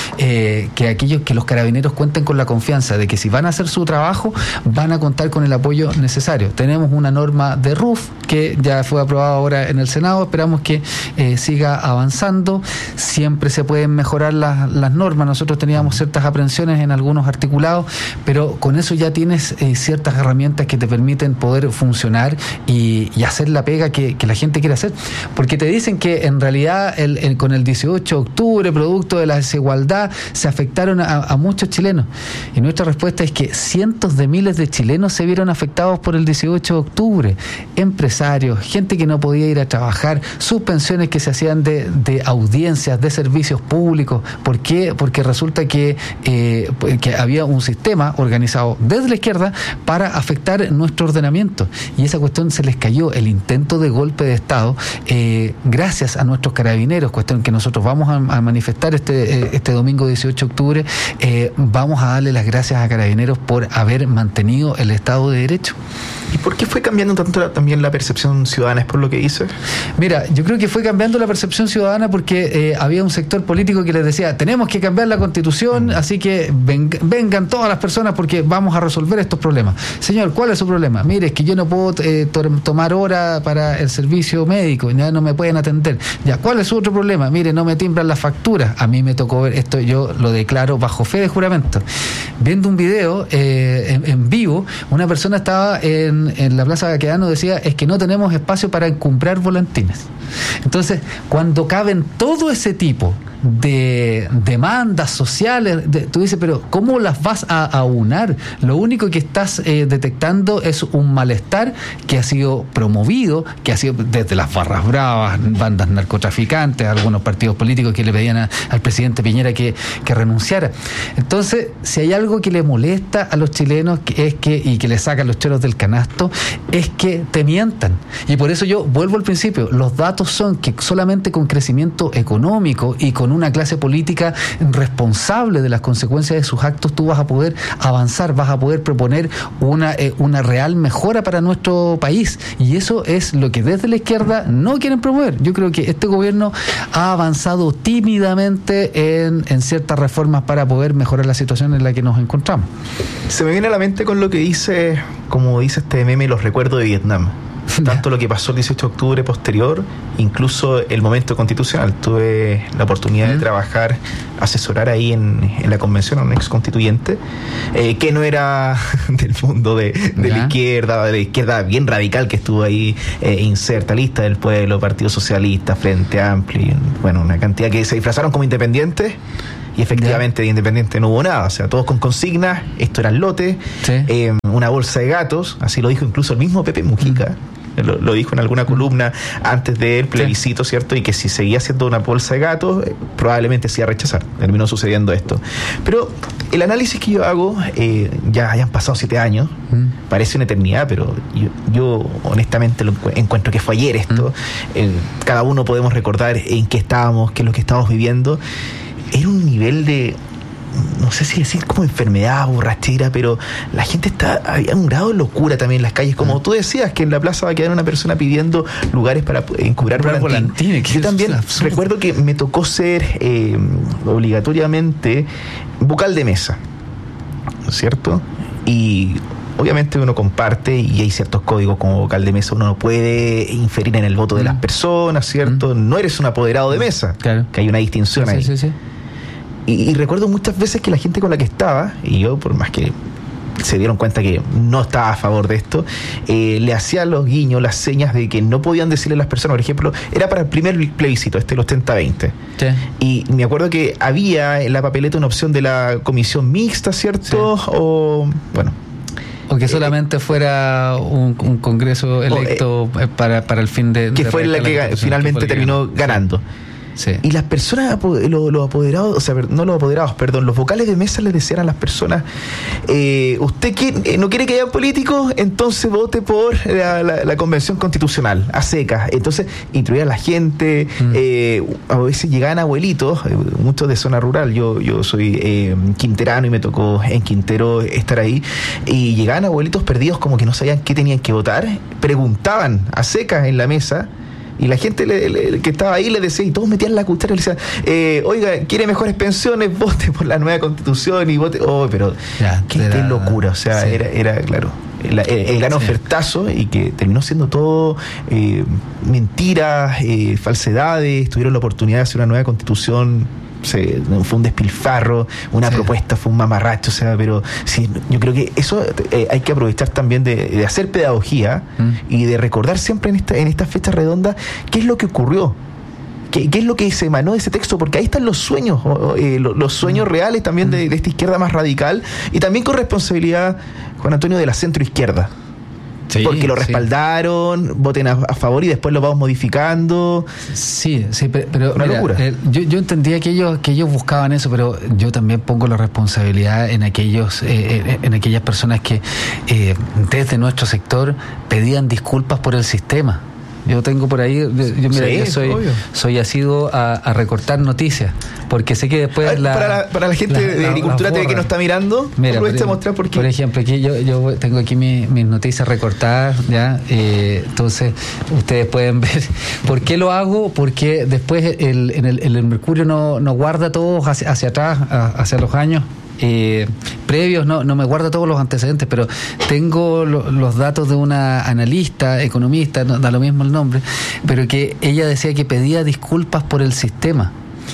que los carabineros cuenten con la confianza de que si van a hacer su trabajo, van a contar con el apoyo necesario. Tenemos una norma de RUF que ya fue aprobada ahora en el Senado, esperamos que siga avanzando. Siempre se pueden mejorar las normas, nosotros teníamos ciertas aprensiones en algunos articulados, pero con eso ya tienes ciertas herramientas que te permiten poder funcionar y hacer la pega que la gente quiere hacer, porque te dicen que en realidad con el 18 de octubre, producto de la desigualdad, se afectaron a muchos chilenos, y nuestra respuesta es que cientos de miles de chilenos se vieron afectados por el 18 de octubre, empresarios, gente que no podía ir a trabajar, suspensiones que se hacían de audiencias, de servicios públicos. ¿Por qué? Porque resulta que había un sistema organizado desde la izquierda para afectar nuestro ordenamiento, y esa cuestión se les cayó, el intento de golpe de Estado, gracias a nuestros carabineros, cuestión que nosotros vamos a manifestar este domingo 18 de octubre, vamos a darle las gracias a carabineros por haber mantenido el Estado de Derecho. ¿Y por qué fue cambiando tanto también la percepción ciudadana? ¿Es por lo que dice? Mira, yo creo que fue cambiando la percepción ciudadana porque había un sector político que les decía, tenemos que cambiar la Constitución, así que vengan todas las personas porque vamos a resolver estos problemas. Señor, ¿cuál es su problema? Mire, es que yo no puedo tomar hora para el servicio médico, ya no me pueden atender. Ya, ¿cuál es su otro problema? Mire, no me timbran las facturas. A mí me tocó ver esto, yo lo declaro bajo fe de juramento. Viendo un video en vivo, una persona estaba en la Plaza Baquedano, decía, es que no tenemos espacio para encumbrar volantines. Entonces, cuando caben todo ese tipo de demandas sociales. Tú dices, pero ¿cómo las vas a aunar? Lo único que estás detectando es un malestar que ha sido promovido, que ha sido desde las barras bravas, bandas narcotraficantes, algunos partidos políticos que le pedían al presidente Piñera que renunciara. Entonces, si hay algo que le molesta a los chilenos y que le saca los cheros del canasto, es que te mientan. Y por eso yo vuelvo al principio, los datos son que solamente con crecimiento económico y con una clase política responsable de las consecuencias de sus actos tú vas a poder avanzar, vas a poder proponer una real mejora para nuestro país, y eso es lo que desde la izquierda no quieren promover. Yo creo que este gobierno ha avanzado tímidamente en ciertas reformas para poder mejorar la situación en la que nos encontramos. Se me viene a la mente con lo que dice, como dice este meme, los recuerdos de Vietnam. Tanto lo que pasó el 18 de octubre posterior, incluso el momento constitucional. Tuve la oportunidad de trabajar, asesorar ahí en la convención a un ex constituyente que no era del mundo de la izquierda bien radical, que estuvo ahí inserta, Lista del Pueblo, Partido Socialista, Frente Amplio, bueno, una cantidad que se disfrazaron como independientes. Y efectivamente de independiente no hubo nada, o sea, todos con consignas, esto era el lote, una bolsa de gatos, así lo dijo incluso el mismo Pepe Mujica, lo dijo en alguna columna antes del plebiscito, ¿cierto? Y que si seguía siendo una bolsa de gatos, probablemente se iba a rechazar. Terminó sucediendo esto. Pero el análisis que yo hago, ya hayan pasado 7 años, parece una eternidad, pero yo honestamente encuentro que fue ayer esto. Cada uno podemos recordar en qué estábamos, qué es lo que estábamos viviendo. Era un nivel de, no sé si decir como enfermedad, borrachera, pero la gente había un grado de locura también en las calles, como tú decías, que en la plaza va a quedar una persona pidiendo lugares para encubrar volantines. Yo también recuerdo que me tocó ser obligatoriamente vocal de mesa, ¿cierto? Y obviamente uno comparte y hay ciertos códigos como vocal de mesa, uno no puede inferir en el voto de las personas, ¿cierto? No eres un apoderado de mesa, que hay una distinción ahí. Sí. Y recuerdo muchas veces que la gente con la que estaba, y yo por más que se dieron cuenta que no estaba a favor de esto, le hacían los guiños, las señas de que no podían decirle a las personas. Por ejemplo, era para el primer plebiscito, los 30-20. Sí. Y me acuerdo que había en la papeleta una opción de la comisión mixta, ¿cierto? Sí. O que solamente fuera un congreso electo para el fin de... Que fue la que finalmente terminó ganando. Sí. Y las personas, los apoderados, o sea, no los apoderados, perdón, los vocales de mesa les decían a las personas, usted no quiere que haya políticos, entonces vote por la convención constitucional, a secas. Entonces, instruir a la gente, a veces llegaban abuelitos, muchos de zona rural, yo soy quinterano y me tocó en Quintero estar ahí, y llegaban abuelitos perdidos como que no sabían qué tenían que votar, preguntaban a secas en la mesa. Y la gente que estaba ahí le decía, y todos metían la cuchara y le decían, oiga, ¿quiere mejores pensiones? Vote por la nueva constitución y vote. Pero qué locura. O sea, sí. era claro, el gran ofertazo, y que terminó siendo todo mentiras, falsedades. Tuvieron la oportunidad de hacer una nueva constitución. Fue un despilfarro, una propuesta, fue un mamarracho, o sea, pero sí, yo creo que eso hay que aprovechar también de hacer pedagogía y de recordar siempre en estas fechas redondas qué es lo que ocurrió. ¿Qué es lo que se emanó de ese texto? Porque ahí están los sueños, los sueños reales también de esta izquierda más radical, y también con responsabilidad, Juan Antonio, de la centroizquierda. Sí, porque lo respaldaron, voten a favor y después lo vamos modificando. Sí, pero una locura. Yo entendía que ellos buscaban eso, pero yo también pongo la responsabilidad en aquellas personas que desde nuestro sector pedían disculpas por el sistema. Yo tengo por ahí, yo soy asiduo a recortar noticias, porque sé que después para la gente de Agricultura TV que nos está mirando, aprovecha a mostrar por qué. Por ejemplo, aquí yo tengo aquí mis noticias recortadas, ya, entonces ustedes pueden ver por qué lo hago, porque después el Mercurio no guarda todo hacia atrás, hacia los años previos, no me guarda todos los antecedentes, pero tengo los datos de una analista, economista, da lo mismo el nombre, pero que ella decía que pedía disculpas por el sistema.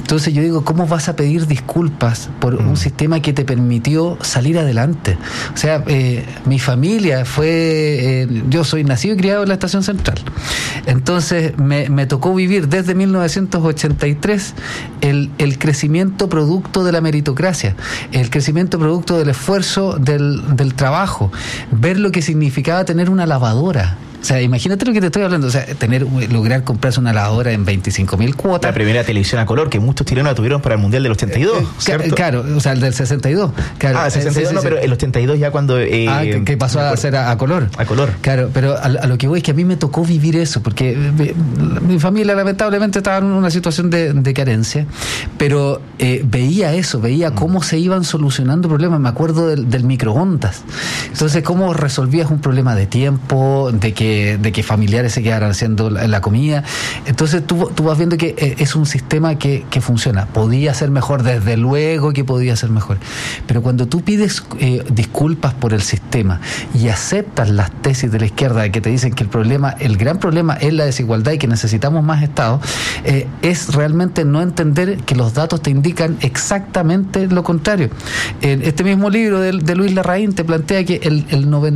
Entonces yo digo, ¿cómo vas a pedir disculpas por un sistema que te permitió salir adelante? O sea, mi familia fue, yo soy nacido y criado en la Estación Central. Entonces me tocó vivir desde 1983 el crecimiento producto de la meritocracia, el crecimiento producto del esfuerzo del trabajo, ver lo que significaba tener una lavadora. O sea, imagínate lo que te estoy hablando. O sea, lograr comprarse una lavadora en 25.000 cuotas. La primera televisión a color que muchos chilenos la tuvieron para el Mundial del 82, ¿cierto? Claro, o sea, el del 62. Claro, el 62 no, pero el 82 ya cuando... que pasó a ser a color. A color. Claro, pero a lo que voy es que a mí me tocó vivir eso, porque mi familia lamentablemente estaba en una situación de carencia, pero veía eso, veía cómo se iban solucionando problemas. Me acuerdo del microondas. Entonces, cómo resolvías un problema de tiempo, de que familiares se quedaran haciendo la comida. Entonces tú vas viendo que es un sistema que funciona. Podía ser mejor, desde luego que podía ser mejor, pero cuando tú pides disculpas por el sistema y aceptas las tesis de la izquierda que te dicen que el gran problema es la desigualdad y que necesitamos más Estado, es realmente no entender que los datos te indican exactamente lo contrario. En este mismo libro de Luis Larraín te plantea que el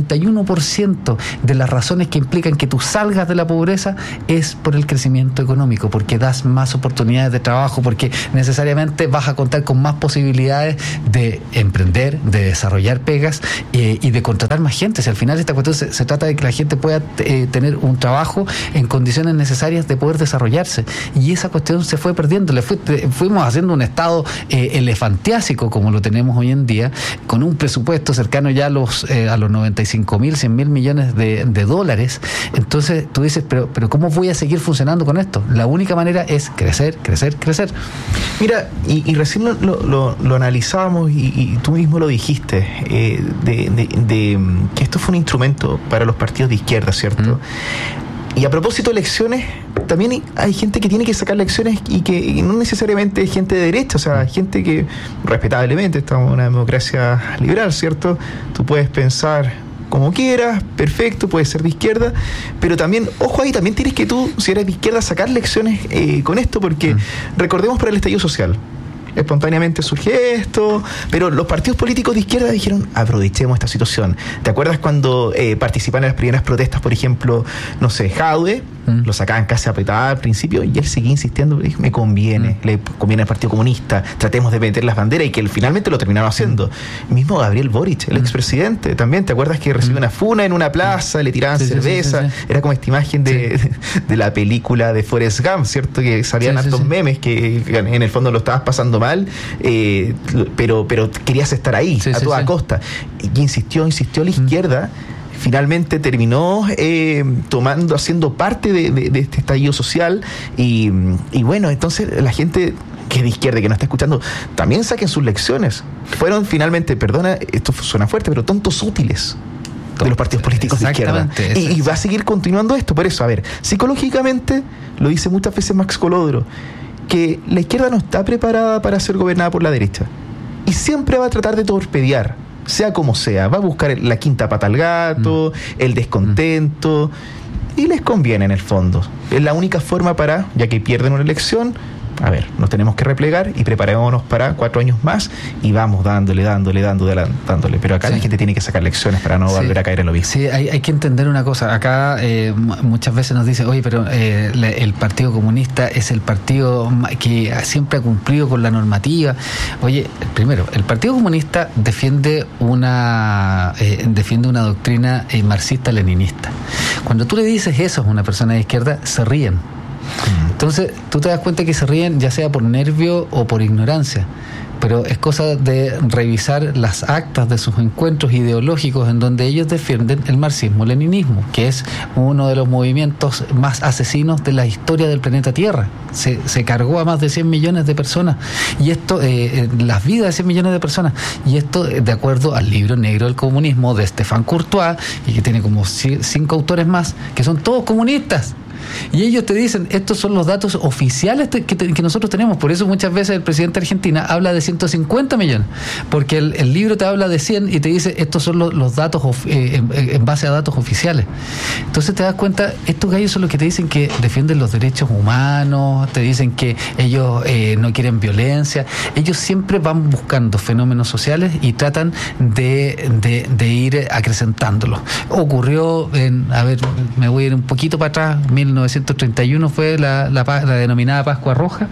91% de las razones que implican que tú salgas de la pobreza es por el crecimiento económico, porque das más oportunidades de trabajo, porque necesariamente vas a contar con más posibilidades de emprender, de desarrollar pegas y de contratar más gente. Si al final esta cuestión se trata de que la gente pueda tener un trabajo en condiciones necesarias de poder desarrollarse, y esa cuestión se fue perdiendo. Fuimos haciendo un estado elefantiásico como lo tenemos hoy en día, con un presupuesto cercano ya a los 95.000, 100.000 millones de dólares. Entonces tú dices, pero ¿cómo voy a seguir funcionando con esto? La única manera es crecer. Mira, y recién lo analizábamos y tú mismo lo dijiste, de que esto fue un instrumento para los partidos de izquierda, ¿cierto? Y a propósito de elecciones, también hay gente que tiene que sacar lecciones y que no necesariamente es gente de derecha, o sea, gente que, respetablemente, estamos en una democracia liberal, ¿cierto? Tú puedes pensar como quieras, perfecto, puede ser de izquierda, pero también, ojo ahí, también tienes que tú, si eres de izquierda, sacar lecciones con esto, porque recordemos para el estallido social, espontáneamente surge esto, pero los partidos políticos de izquierda dijeron, aprovechemos esta situación. ¿Te acuerdas cuando participaban en las primeras protestas, por ejemplo, no sé, Jadwe, lo sacaban casi a petada al principio y él seguía insistiendo, dijo, me conviene, le conviene al Partido Comunista, tratemos de meter las banderas, y que él finalmente lo terminaron haciendo. El mismo Gabriel Boric, el expresidente, también, ¿te acuerdas que recibió una funa en una plaza, le tiraban cerveza? Sí. Era como esta imagen de la película de Forrest Gump, ¿cierto? Que salían hartos memes que en el fondo lo estabas pasando mal, pero querías estar ahí a toda costa. Y insistió la izquierda. Finalmente terminó haciendo parte de este estallido social y bueno, entonces la gente que es de izquierda, que no está escuchando, también saquen sus lecciones. Fueron finalmente, perdona, esto suena fuerte, pero tontos útiles de los partidos políticos de izquierda. Y va a seguir continuando esto. Por eso, a ver, psicológicamente, lo dice muchas veces Max Colodro, que la izquierda no está preparada para ser gobernada por la derecha. Y siempre va a tratar de torpedear, sea como sea. Va a buscar la quinta pata al gato, el descontento, y les conviene en el fondo. Es la única forma para, ya que pierden una elección, a ver, nos tenemos que replegar y preparémonos para 4 años más y vamos dándole. Pero acá la gente tiene que sacar lecciones para no volver a caer en lo mismo. Sí, hay que entender una cosa. Acá muchas veces nos dicen, oye, pero el Partido Comunista es el partido que siempre ha cumplido con la normativa. Oye, primero, el Partido Comunista defiende una doctrina marxista-leninista. Cuando tú le dices eso a una persona de izquierda, se ríen. Entonces tú te das cuenta que se ríen ya sea por nervio o por ignorancia, pero es cosa de revisar las actas de sus encuentros ideológicos en donde ellos defienden el marxismo-leninismo, que es uno de los movimientos más asesinos de la historia del planeta Tierra. Se cargó a más de 100 millones de personas, y esto, las vidas de 100 millones de personas, y esto de acuerdo al libro negro del comunismo de Stéphane Courtois, y que tiene como 5 autores más, que son todos comunistas. Y ellos te dicen, estos son los datos oficiales que nosotros tenemos. Por eso muchas veces el presidente de Argentina habla de 150 millones, porque el libro te habla de 100 y te dice estos son los datos en base a datos oficiales. Entonces te das cuenta, estos gallos son los que te dicen que defienden los derechos humanos, te dicen que ellos no quieren violencia. Ellos siempre van buscando fenómenos sociales y tratan de ir acrecentándolos. Ocurrió me voy a ir un poquito para atrás, 1931 fue la denominada Pascua Roja.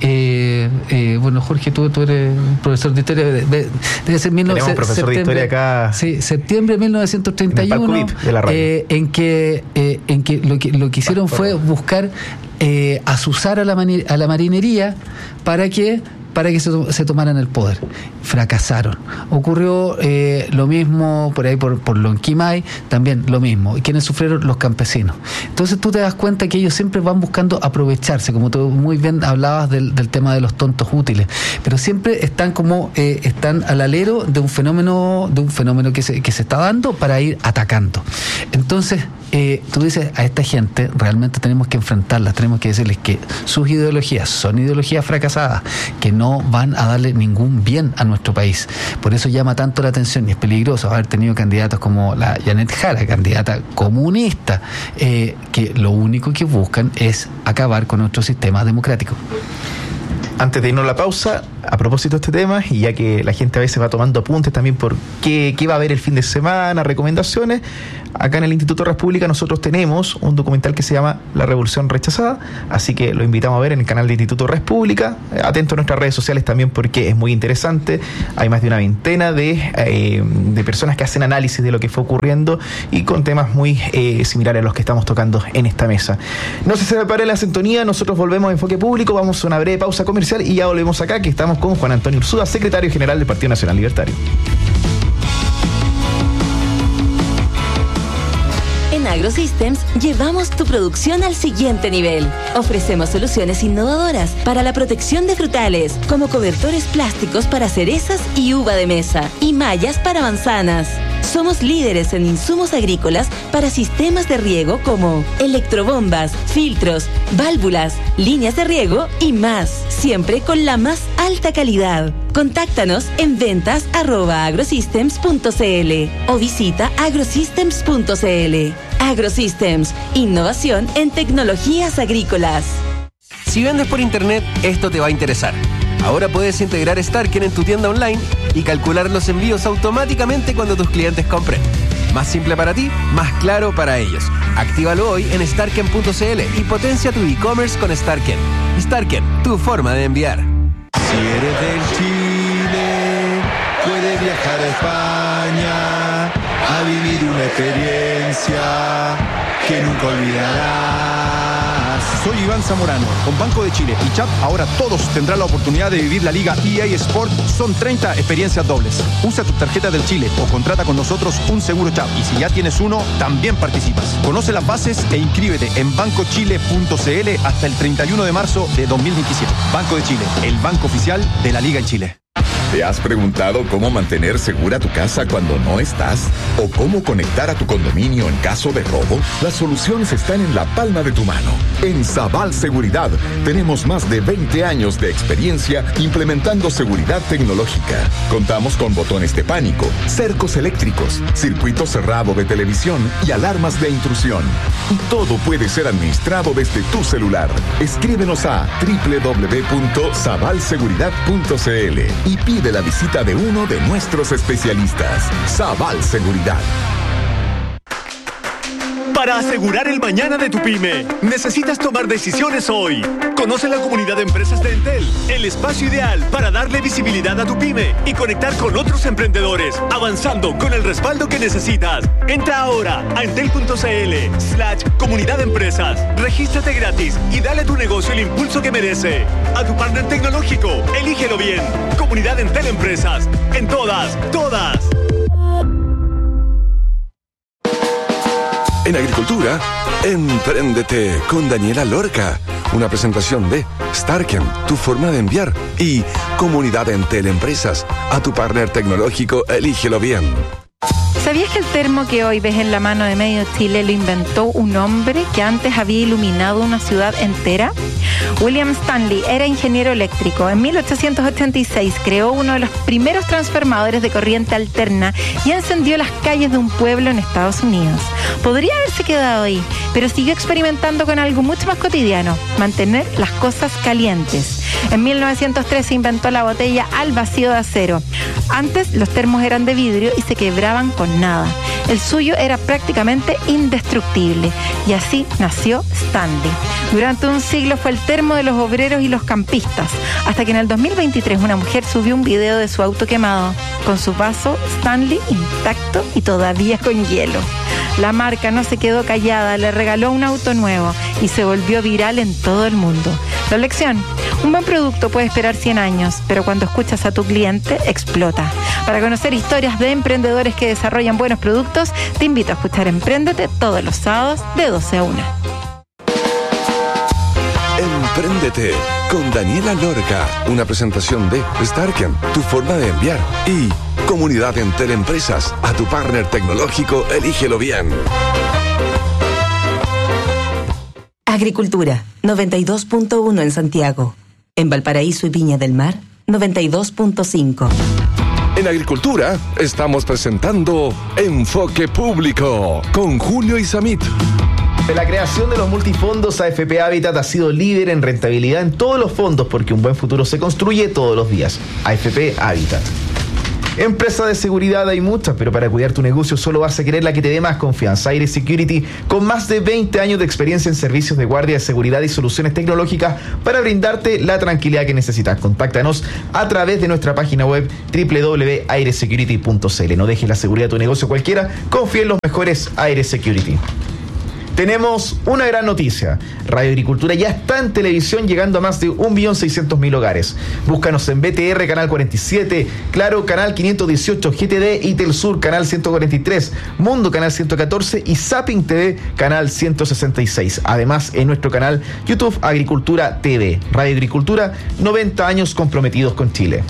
Bueno, Jorge, tú eres profesor de historia, debe ser tenemos un profesor de historia acá. Sí, septiembre de 1931, en que lo que hicieron fue buscar azuzar a la marinería para que se tomaran el poder. Fracasaron. Ocurrió lo mismo por ahí por Lonquimay, también lo mismo. ¿Y quiénes sufrieron? Los campesinos. Entonces tú te das cuenta que ellos siempre van buscando aprovecharse, como tú muy bien hablabas del tema de los tontos útiles, pero siempre están están al alero de un fenómeno que se está dando para ir atacando. Entonces tú dices, a esta gente realmente tenemos que enfrentarlas, tenemos que decirles que sus ideologías son ideologías fracasadas, que no van a darle ningún bien a nuestro país. Por eso llama tanto la atención y es peligroso haber tenido candidatos como la Janet Jara, candidata comunista, que lo único que buscan es acabar con nuestro sistema democrático. Antes de irnos a la pausa, a propósito de este tema, y ya que la gente a veces va tomando apuntes también por qué va a haber el fin de semana, recomendaciones, acá en el Instituto Res Pública nosotros tenemos un documental que se llama La Revolución Rechazada, así que lo invitamos a ver en el canal de Instituto Res Pública. Atento a nuestras redes sociales también porque es muy interesante. Hay más de una veintena de personas que hacen análisis de lo que fue ocurriendo y con temas muy similares a los que estamos tocando en esta mesa. No se separe la sintonía, nosotros volvemos a Enfoque Público, vamos a una breve pausa comercial y ya volvemos acá, que estamos con Juan Antonio Urzúa, secretario general del Partido Nacional Libertario. En AgroSystems llevamos tu producción al siguiente nivel. Ofrecemos soluciones innovadoras para la protección de frutales, como cobertores plásticos para cerezas y uva de mesa, y mallas para manzanas. Somos líderes en insumos agrícolas para sistemas de riego como electrobombas, filtros, válvulas, líneas de riego y más, siempre con la más alta calidad. Contáctanos en ventas@agrosystems.cl o visita agrosystems.cl. AgroSystems, innovación en tecnologías agrícolas. Si vendes por internet, esto te va a interesar. Ahora puedes integrar Starken en tu tienda online y calcular los envíos automáticamente cuando tus clientes compren. Más simple para ti, más claro para ellos. Actívalo hoy en starken.cl y potencia tu e-commerce con Starken. Starken, tu forma de enviar. Si eres del Chile, puedes viajar a España a vivir una experiencia que nunca olvidarás. Soy Iván Zamorano. Con Banco de Chile y CHAP, ahora todos tendrán la oportunidad de vivir la Liga EA Sport. Son 30 experiencias dobles. Usa tu tarjeta del Chile o contrata con nosotros un seguro CHAP. Y si ya tienes uno, también participas. Conoce las bases e inscríbete en bancochile.cl hasta el 31 de marzo de 2027. Banco de Chile, el banco oficial de la Liga en Chile. ¿Te has preguntado cómo mantener segura tu casa cuando no estás? ¿O cómo conectar a tu condominio en caso de robo? Las soluciones están en la palma de tu mano. En Sabal Seguridad tenemos más de 20 años de experiencia implementando seguridad tecnológica. Contamos con botones de pánico, cercos eléctricos, circuito cerrado de televisión y alarmas de intrusión. Y todo puede ser administrado desde tu celular. Escríbenos a www.sabalseguridad.cl y pide la visita de uno de nuestros especialistas. Sabal Seguridad. Para asegurar el mañana de tu pyme, necesitas tomar decisiones hoy. Conoce la comunidad de empresas de Entel, el espacio ideal para darle visibilidad a tu pyme y conectar con otros emprendedores, avanzando con el respaldo que necesitas. Entra ahora a entel.cl/comunidad de empresas. Regístrate gratis y dale a tu negocio el impulso que merece. A tu partner tecnológico, elígelo bien. Comunidad Entel Empresas. En todas. En agricultura, empréndete con Daniela Lorca. Una presentación de Starken, tu forma de enviar. Y Comunidad Entel Empresas. A tu partner tecnológico, elígelo bien. ¿Sabías que el termo que hoy ves en la mano de medio Chile lo inventó un hombre que antes había iluminado una ciudad entera? William Stanley era ingeniero eléctrico. En 1886 creó uno de los primeros transformadores de corriente alterna y encendió las calles de un pueblo en Estados Unidos. Podría haberse quedado ahí, pero siguió experimentando con algo mucho más cotidiano: mantener las cosas calientes. En 1903 se inventó la botella al vacío de acero. Antes los termos eran de vidrio y se quebraban con nada. El suyo era prácticamente indestructible y así nació Stanley. Durante un siglo fue el termo de los obreros y los campistas, hasta que en el 2023 una mujer subió un video de su auto quemado, con su vaso Stanley intacto y todavía con hielo. La marca no se quedó callada, le regaló un auto nuevo y se volvió viral en todo el mundo. La lección: un buen producto puede esperar 100 años, pero cuando escuchas a tu cliente, explota. Para conocer historias de emprendedores que desarrollan buenos productos, te invito a escuchar Empréndete todos los sábados de 12 a 1. Empréndete con Daniela Lorca, una presentación de Starken, tu forma de enviar, y Comunidad Entel Empresas, a tu partner tecnológico, elígelo bien. Agricultura, 92.1 en Santiago. En Valparaíso y Viña del Mar, 92.5. En Agricultura estamos presentando Enfoque Público con Julio Isamit. De la creación de los multifondos, AFP Habitat ha sido líder en rentabilidad en todos los fondos, porque un buen futuro se construye todos los días. AFP Habitat. Empresa de seguridad hay muchas, pero para cuidar tu negocio solo vas a querer la que te dé más confianza. Aire Security, con más de 20 años de experiencia en servicios de guardia de seguridad y soluciones tecnológicas para brindarte la tranquilidad que necesitas. Contáctanos a través de nuestra página web www.airesecurity.cl. No dejes la seguridad de tu negocio cualquiera, confía en los mejores. Aire Security. Tenemos una gran noticia. Radio Agricultura ya está en televisión, llegando a más de 1.600.000 hogares. Búscanos en BTR, canal 47, Claro, canal 518, GTD y Telsur, canal 143, Mundo, canal 114 y Zapping TV, canal 166. Además, en nuestro canal YouTube Agricultura TV. Radio Agricultura, 90 años comprometidos con Chile.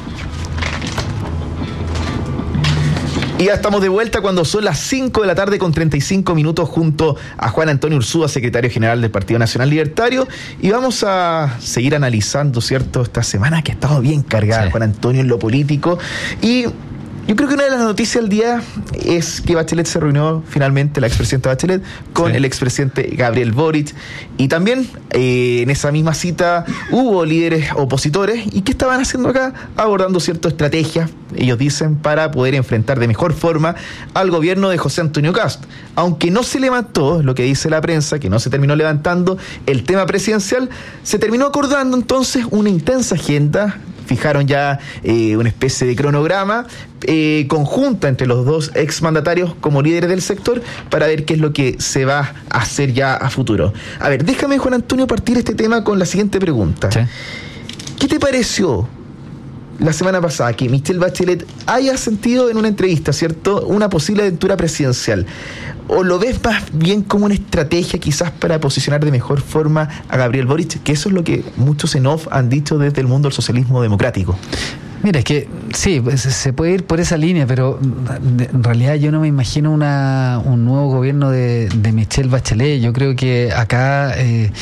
Y ya estamos de vuelta cuando son las 5 de la tarde con 35 minutos junto a Juan Antonio Urzúa, secretario general del Partido Nacional Libertario, y vamos a seguir analizando, ¿cierto?, esta semana que ha estado bien cargada, sí, Juan Antonio, en lo político. Y yo creo que una de las noticias del día es que Bachelet se reunió finalmente, la expresidenta Bachelet, con el expresidente Gabriel Boric, y también en esa misma cita hubo líderes opositores. ¿Y qué estaban haciendo acá? Abordando ciertas estrategias, ellos dicen, para poder enfrentar de mejor forma al gobierno de José Antonio Kast. Aunque no se levantó, lo que dice la prensa, que no se terminó levantando el tema presidencial, se terminó acordando entonces una intensa agenda. Fijaron ya una especie de cronograma conjunta entre los dos exmandatarios como líderes del sector para ver qué es lo que se va a hacer ya a futuro. A ver, déjame, Juan Antonio, partir este tema con la siguiente pregunta. Sí. ¿Qué te pareció la semana pasada que Michelle Bachelet haya sentido en una entrevista, ¿cierto?, una posible aventura presidencial? ¿O lo ves más bien como una estrategia quizás para posicionar de mejor forma a Gabriel Boric? Que eso es lo que muchos en off han dicho desde el mundo del socialismo democrático. Mira, es que sí, se puede ir por esa línea, pero en realidad yo no me imagino un nuevo gobierno de Michelle Bachelet. Yo creo que acá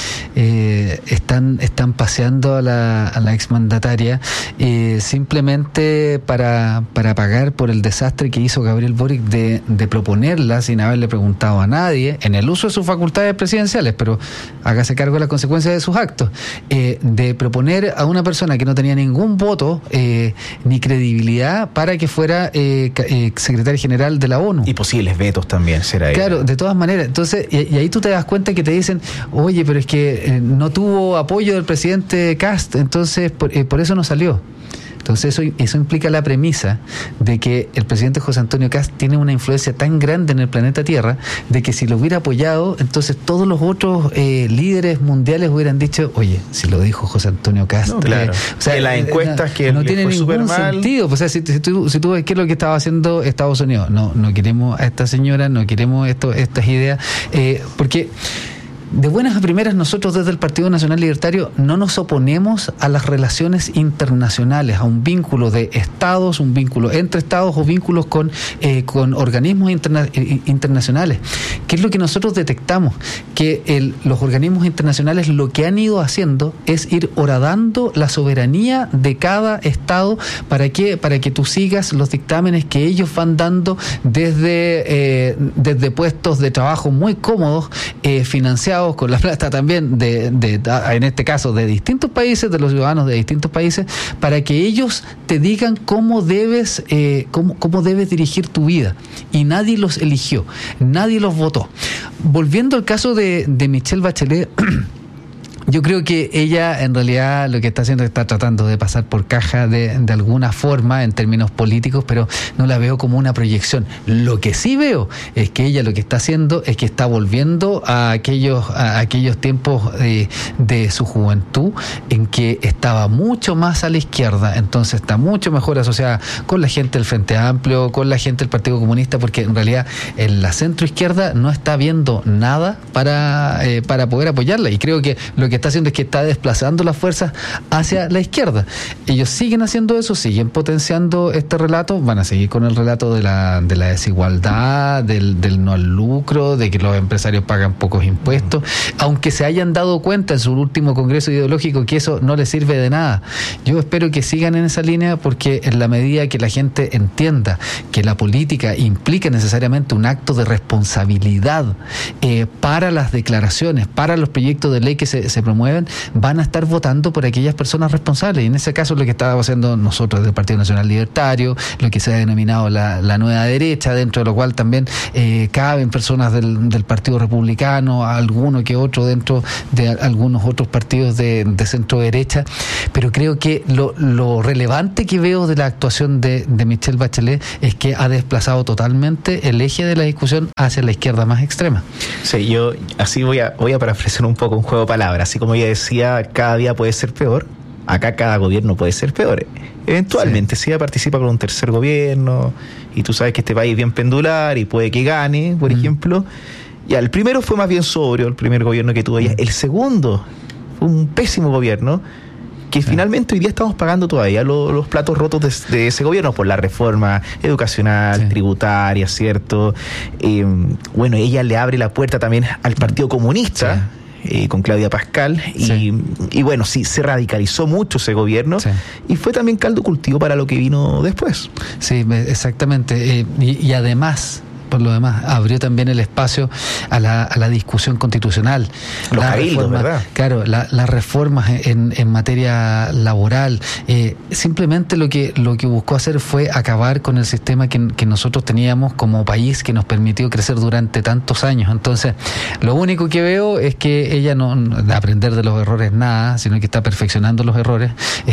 están paseando a la exmandataria simplemente para pagar por el desastre que hizo Gabriel Boric de proponerla sin haberle preguntado a nadie, en el uso de sus facultades presidenciales, pero hágase cargo de las consecuencias de sus actos, de proponer a una persona que no tenía ningún voto ni credibilidad para que fuera secretario general de la ONU. Y posibles vetos también será él. Claro, de todas maneras. Entonces, y ahí tú te das cuenta que te dicen, oye, pero es que no tuvo apoyo del presidente Kast, entonces por eso no salió. Entonces eso implica la premisa de que el presidente José Antonio Kast tiene una influencia tan grande en el planeta Tierra de que si lo hubiera apoyado, entonces todos los otros líderes mundiales hubieran dicho, oye, si lo dijo José Antonio Kast. No, claro. O sea, las encuestas que no tiene ningún sentido. O sea, si tú ves qué es lo que estaba haciendo Estados Unidos, no queremos a esta señora, no queremos estas ideas, porque de buenas a primeras, nosotros desde el Partido Nacional Libertario no nos oponemos a las relaciones internacionales, a un vínculo de estados, un vínculo entre estados o vínculos con organismos internacionales. ¿Qué es lo que nosotros detectamos? Que los organismos internacionales lo que han ido haciendo es ir horadando la soberanía de cada estado. ¿Para qué? Para que tú sigas los dictámenes que ellos van dando desde puestos de trabajo muy cómodos, financiados con la plata también en este caso de distintos países, de los ciudadanos de distintos países, para que ellos te digan cómo debes dirigir tu vida. Y nadie los eligió, nadie los votó. Volviendo al caso de Michelle Bachelet, yo creo que ella en realidad lo que está haciendo es está tratando de pasar por caja de alguna forma en términos políticos, pero no la veo como una proyección. Lo que sí veo es que ella lo que está haciendo es que está volviendo a aquellos tiempos de su juventud en que estaba mucho más a la izquierda, entonces está mucho mejor asociada con la gente del Frente Amplio, con la gente del Partido Comunista, porque en realidad en la centroizquierda no está viendo nada para poder apoyarla, y creo que lo que está haciendo es que está desplazando las fuerzas hacia la izquierda. Ellos siguen haciendo eso, siguen potenciando este relato, van a seguir con el relato de la desigualdad, del no al lucro, de que los empresarios pagan pocos impuestos, aunque se hayan dado cuenta en su último congreso ideológico que eso no les sirve de nada. Yo espero que sigan en esa línea, porque en la medida que la gente entienda que la política implica necesariamente un acto de responsabilidad para las declaraciones, para los proyectos de ley que se promueven, van a estar votando por aquellas personas responsables. Y en ese caso lo que estábamos haciendo nosotros del Partido Nacional Libertario, lo que se ha denominado la nueva derecha, dentro de lo cual también caben personas del Partido Republicano, alguno que otro dentro de algunos otros partidos de centro derecha. Pero creo que lo relevante que veo de la actuación de Michelle Bachelet es que ha desplazado totalmente el eje de la discusión hacia la izquierda más extrema. Sí, yo así voy a parafrasear un poco un juego de palabras. Así como ella decía, cada día puede ser peor, acá cada gobierno puede ser peor. Eventualmente, si ella participa con un tercer gobierno, y tú sabes que este país es bien pendular y puede que gane, por ejemplo. Ya, el primero fue más bien sobrio, el primer gobierno que tuvo ella. El segundo fue un pésimo gobierno, que finalmente hoy día estamos pagando todavía los platos rotos de ese gobierno por la reforma educacional, tributaria, ¿cierto? Bueno, ella le abre la puerta también al Partido Comunista, con Claudia Pascal, y bueno, sí, se radicalizó mucho ese gobierno, y fue también caldo cultivo para lo que vino después. Sí, exactamente, y además, por lo demás, abrió también el espacio a la discusión constitucional. Los cabildos, ¿verdad? Claro, las reformas en materia laboral. Simplemente lo que buscó hacer fue acabar con el sistema que nosotros teníamos como país, que nos permitió crecer durante tantos años. Entonces, lo único que veo es que ella no de aprender de los errores nada, sino que está perfeccionando los errores.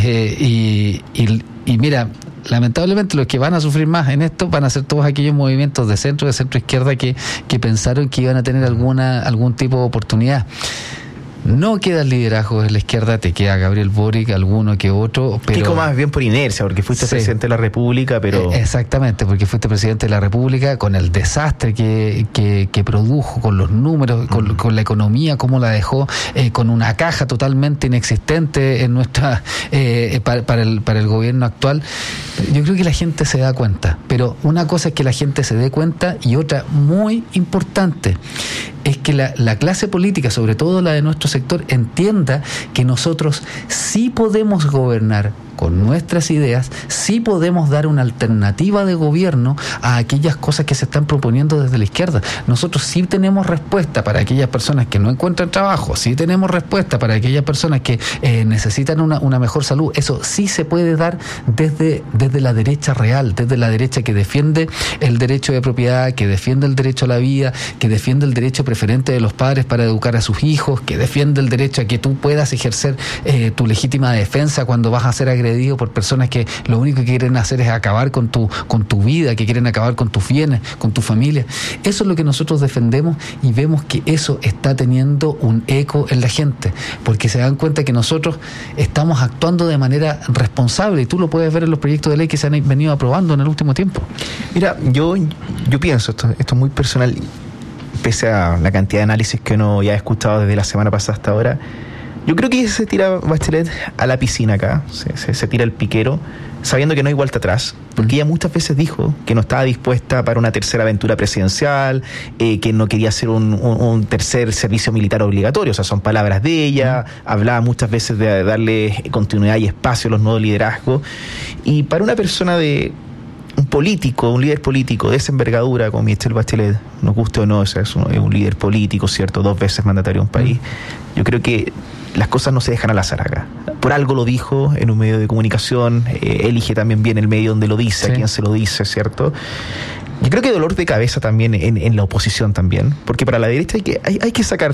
Y mira, lamentablemente los que van a sufrir más en esto van a ser todos aquellos movimientos de centro izquierda que pensaron que iban a tener algún tipo de oportunidad. No queda el liderazgo de la izquierda, te queda Gabriel Boric, alguno que otro. Pero Kiko más bien por inercia, porque fuiste presidente de la República, pero... Exactamente, porque fuiste presidente de la República, con el desastre que produjo, con los números, con la economía, cómo la dejó, con una caja totalmente inexistente en nuestra para el gobierno actual. Yo creo que la gente se da cuenta, pero una cosa es que la gente se dé cuenta, y otra muy importante es que la clase política, sobre todo la de nuestro sector, entienda que nosotros sí podemos gobernar con nuestras ideas, sí podemos dar una alternativa de gobierno a aquellas cosas que se están proponiendo desde la izquierda. Nosotros sí tenemos respuesta para aquellas personas que no encuentran trabajo, sí tenemos respuesta para aquellas personas que necesitan una mejor salud. Eso sí se puede dar desde la derecha real, desde la derecha que defiende el derecho de propiedad, que defiende el derecho a la vida, que defiende el derecho preferente de los padres para educar a sus hijos, que defiende el derecho a que tú puedas ejercer tu legítima defensa cuando vas a ser agredido por personas que lo único que quieren hacer es acabar con tu vida, que quieren acabar con tus bienes, con tu familia. Eso es lo que nosotros defendemos, y vemos que eso está teniendo un eco en la gente, porque se dan cuenta que nosotros estamos actuando de manera responsable, y tú lo puedes ver en los proyectos de ley que se han venido aprobando en el último tiempo. Mira, yo pienso, esto es muy personal, pese a la cantidad de análisis que uno ya ha escuchado desde la semana pasada hasta ahora, yo creo que se tira Bachelet a la piscina acá, se tira el piquero, sabiendo que no hay vuelta atrás, porque ella muchas veces dijo que no estaba dispuesta para una tercera aventura presidencial, que no quería hacer un tercer servicio militar obligatorio, o sea, son palabras de ella, hablaba muchas veces de darle continuidad y espacio a los nuevos liderazgos, y para una persona un líder político de esa envergadura como Michelle Bachelet, nos guste o no, es un líder político, ¿cierto? 2 veces mandatario de un país. Yo creo que las cosas no se dejan al azar acá. Por algo lo dijo en un medio de comunicación, elige también bien el medio donde lo dice, a quién se lo dice, ¿cierto? Yo creo que dolor de cabeza también en la oposición también, porque para la derecha hay que sacar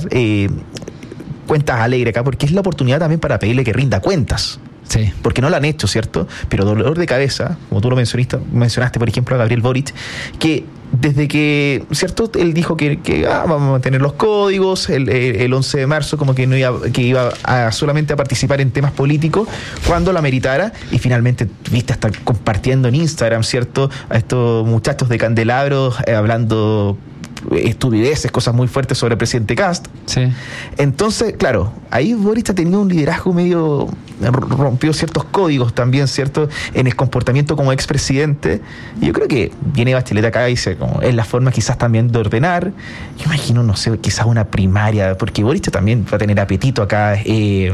cuentas alegres acá, porque es la oportunidad también para pedirle que rinda cuentas. Sí. Porque no lo han hecho, ¿cierto? Pero dolor de cabeza, como tú lo mencionaste, por ejemplo, a Gabriel Boric, que desde que, ¿cierto? Él dijo que vamos a mantener los códigos, el 11 de marzo como que iba solamente a participar en temas políticos cuando la meritara, y finalmente viste hasta compartiendo en Instagram, ¿cierto? A estos muchachos de Candelabro hablando estupideces, cosas muy fuertes sobre el presidente Kast. Sí. Entonces, claro, ahí Boric ha tenido un liderazgo medio, rompió ciertos códigos también, ¿cierto? En el comportamiento como expresidente. Y yo creo que viene Bachelet acá y dice, como es la forma quizás también de ordenar. Yo imagino, no sé, quizás una primaria, porque Boric también va a tener apetito acá, es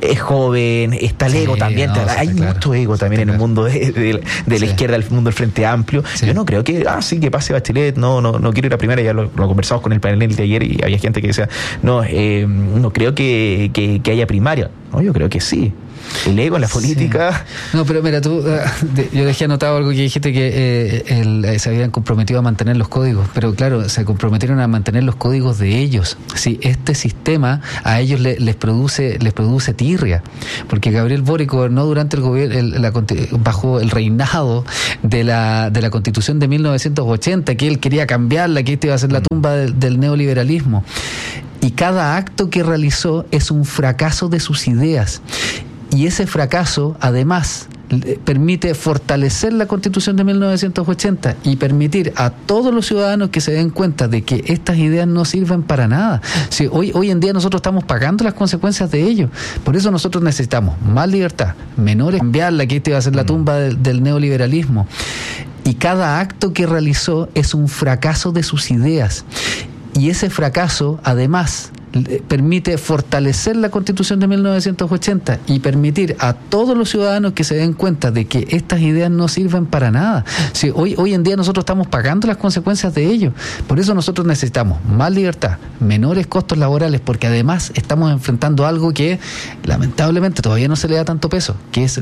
joven, está el ego también, hay mucho ego también en el mundo de la izquierda, el mundo del Frente Amplio. Yo no creo que, que pase Bachelet, no quiero ir a primaria, ya lo conversamos con el panel de ayer y había gente que decía, no creo que haya primaria. No, yo creo que sí. El ego en la política. Sí. No, pero mira, yo dejé anotado algo que dijiste, que se habían comprometido a mantener los códigos, pero claro, se comprometieron a mantener los códigos de ellos. Sí, este sistema a ellos les produce tirria, porque Gabriel Boric gobernó durante el gobierno bajo el reinado de la Constitución de 1980, que él quería cambiarla, que esta iba a ser la tumba del neoliberalismo. Y cada acto que realizó es un fracaso de sus ideas. Y ese fracaso, además, permite fortalecer la Constitución de 1980 y permitir a todos los ciudadanos que se den cuenta de que estas ideas no sirven para nada. Sí, hoy en día nosotros estamos pagando las consecuencias de ello. Por eso nosotros necesitamos más libertad, menores, cambiarla, que esta iba a ser la tumba del neoliberalismo. Y cada acto que realizó es un fracaso de sus ideas. Y ese fracaso, además, permite fortalecer la Constitución de 1980 y permitir a todos los ciudadanos que se den cuenta de que estas ideas no sirven para nada. Sí, hoy en día nosotros estamos pagando las consecuencias de ello. Por eso nosotros necesitamos más libertad, menores costos laborales, porque además estamos enfrentando algo que lamentablemente todavía no se le da tanto peso, que es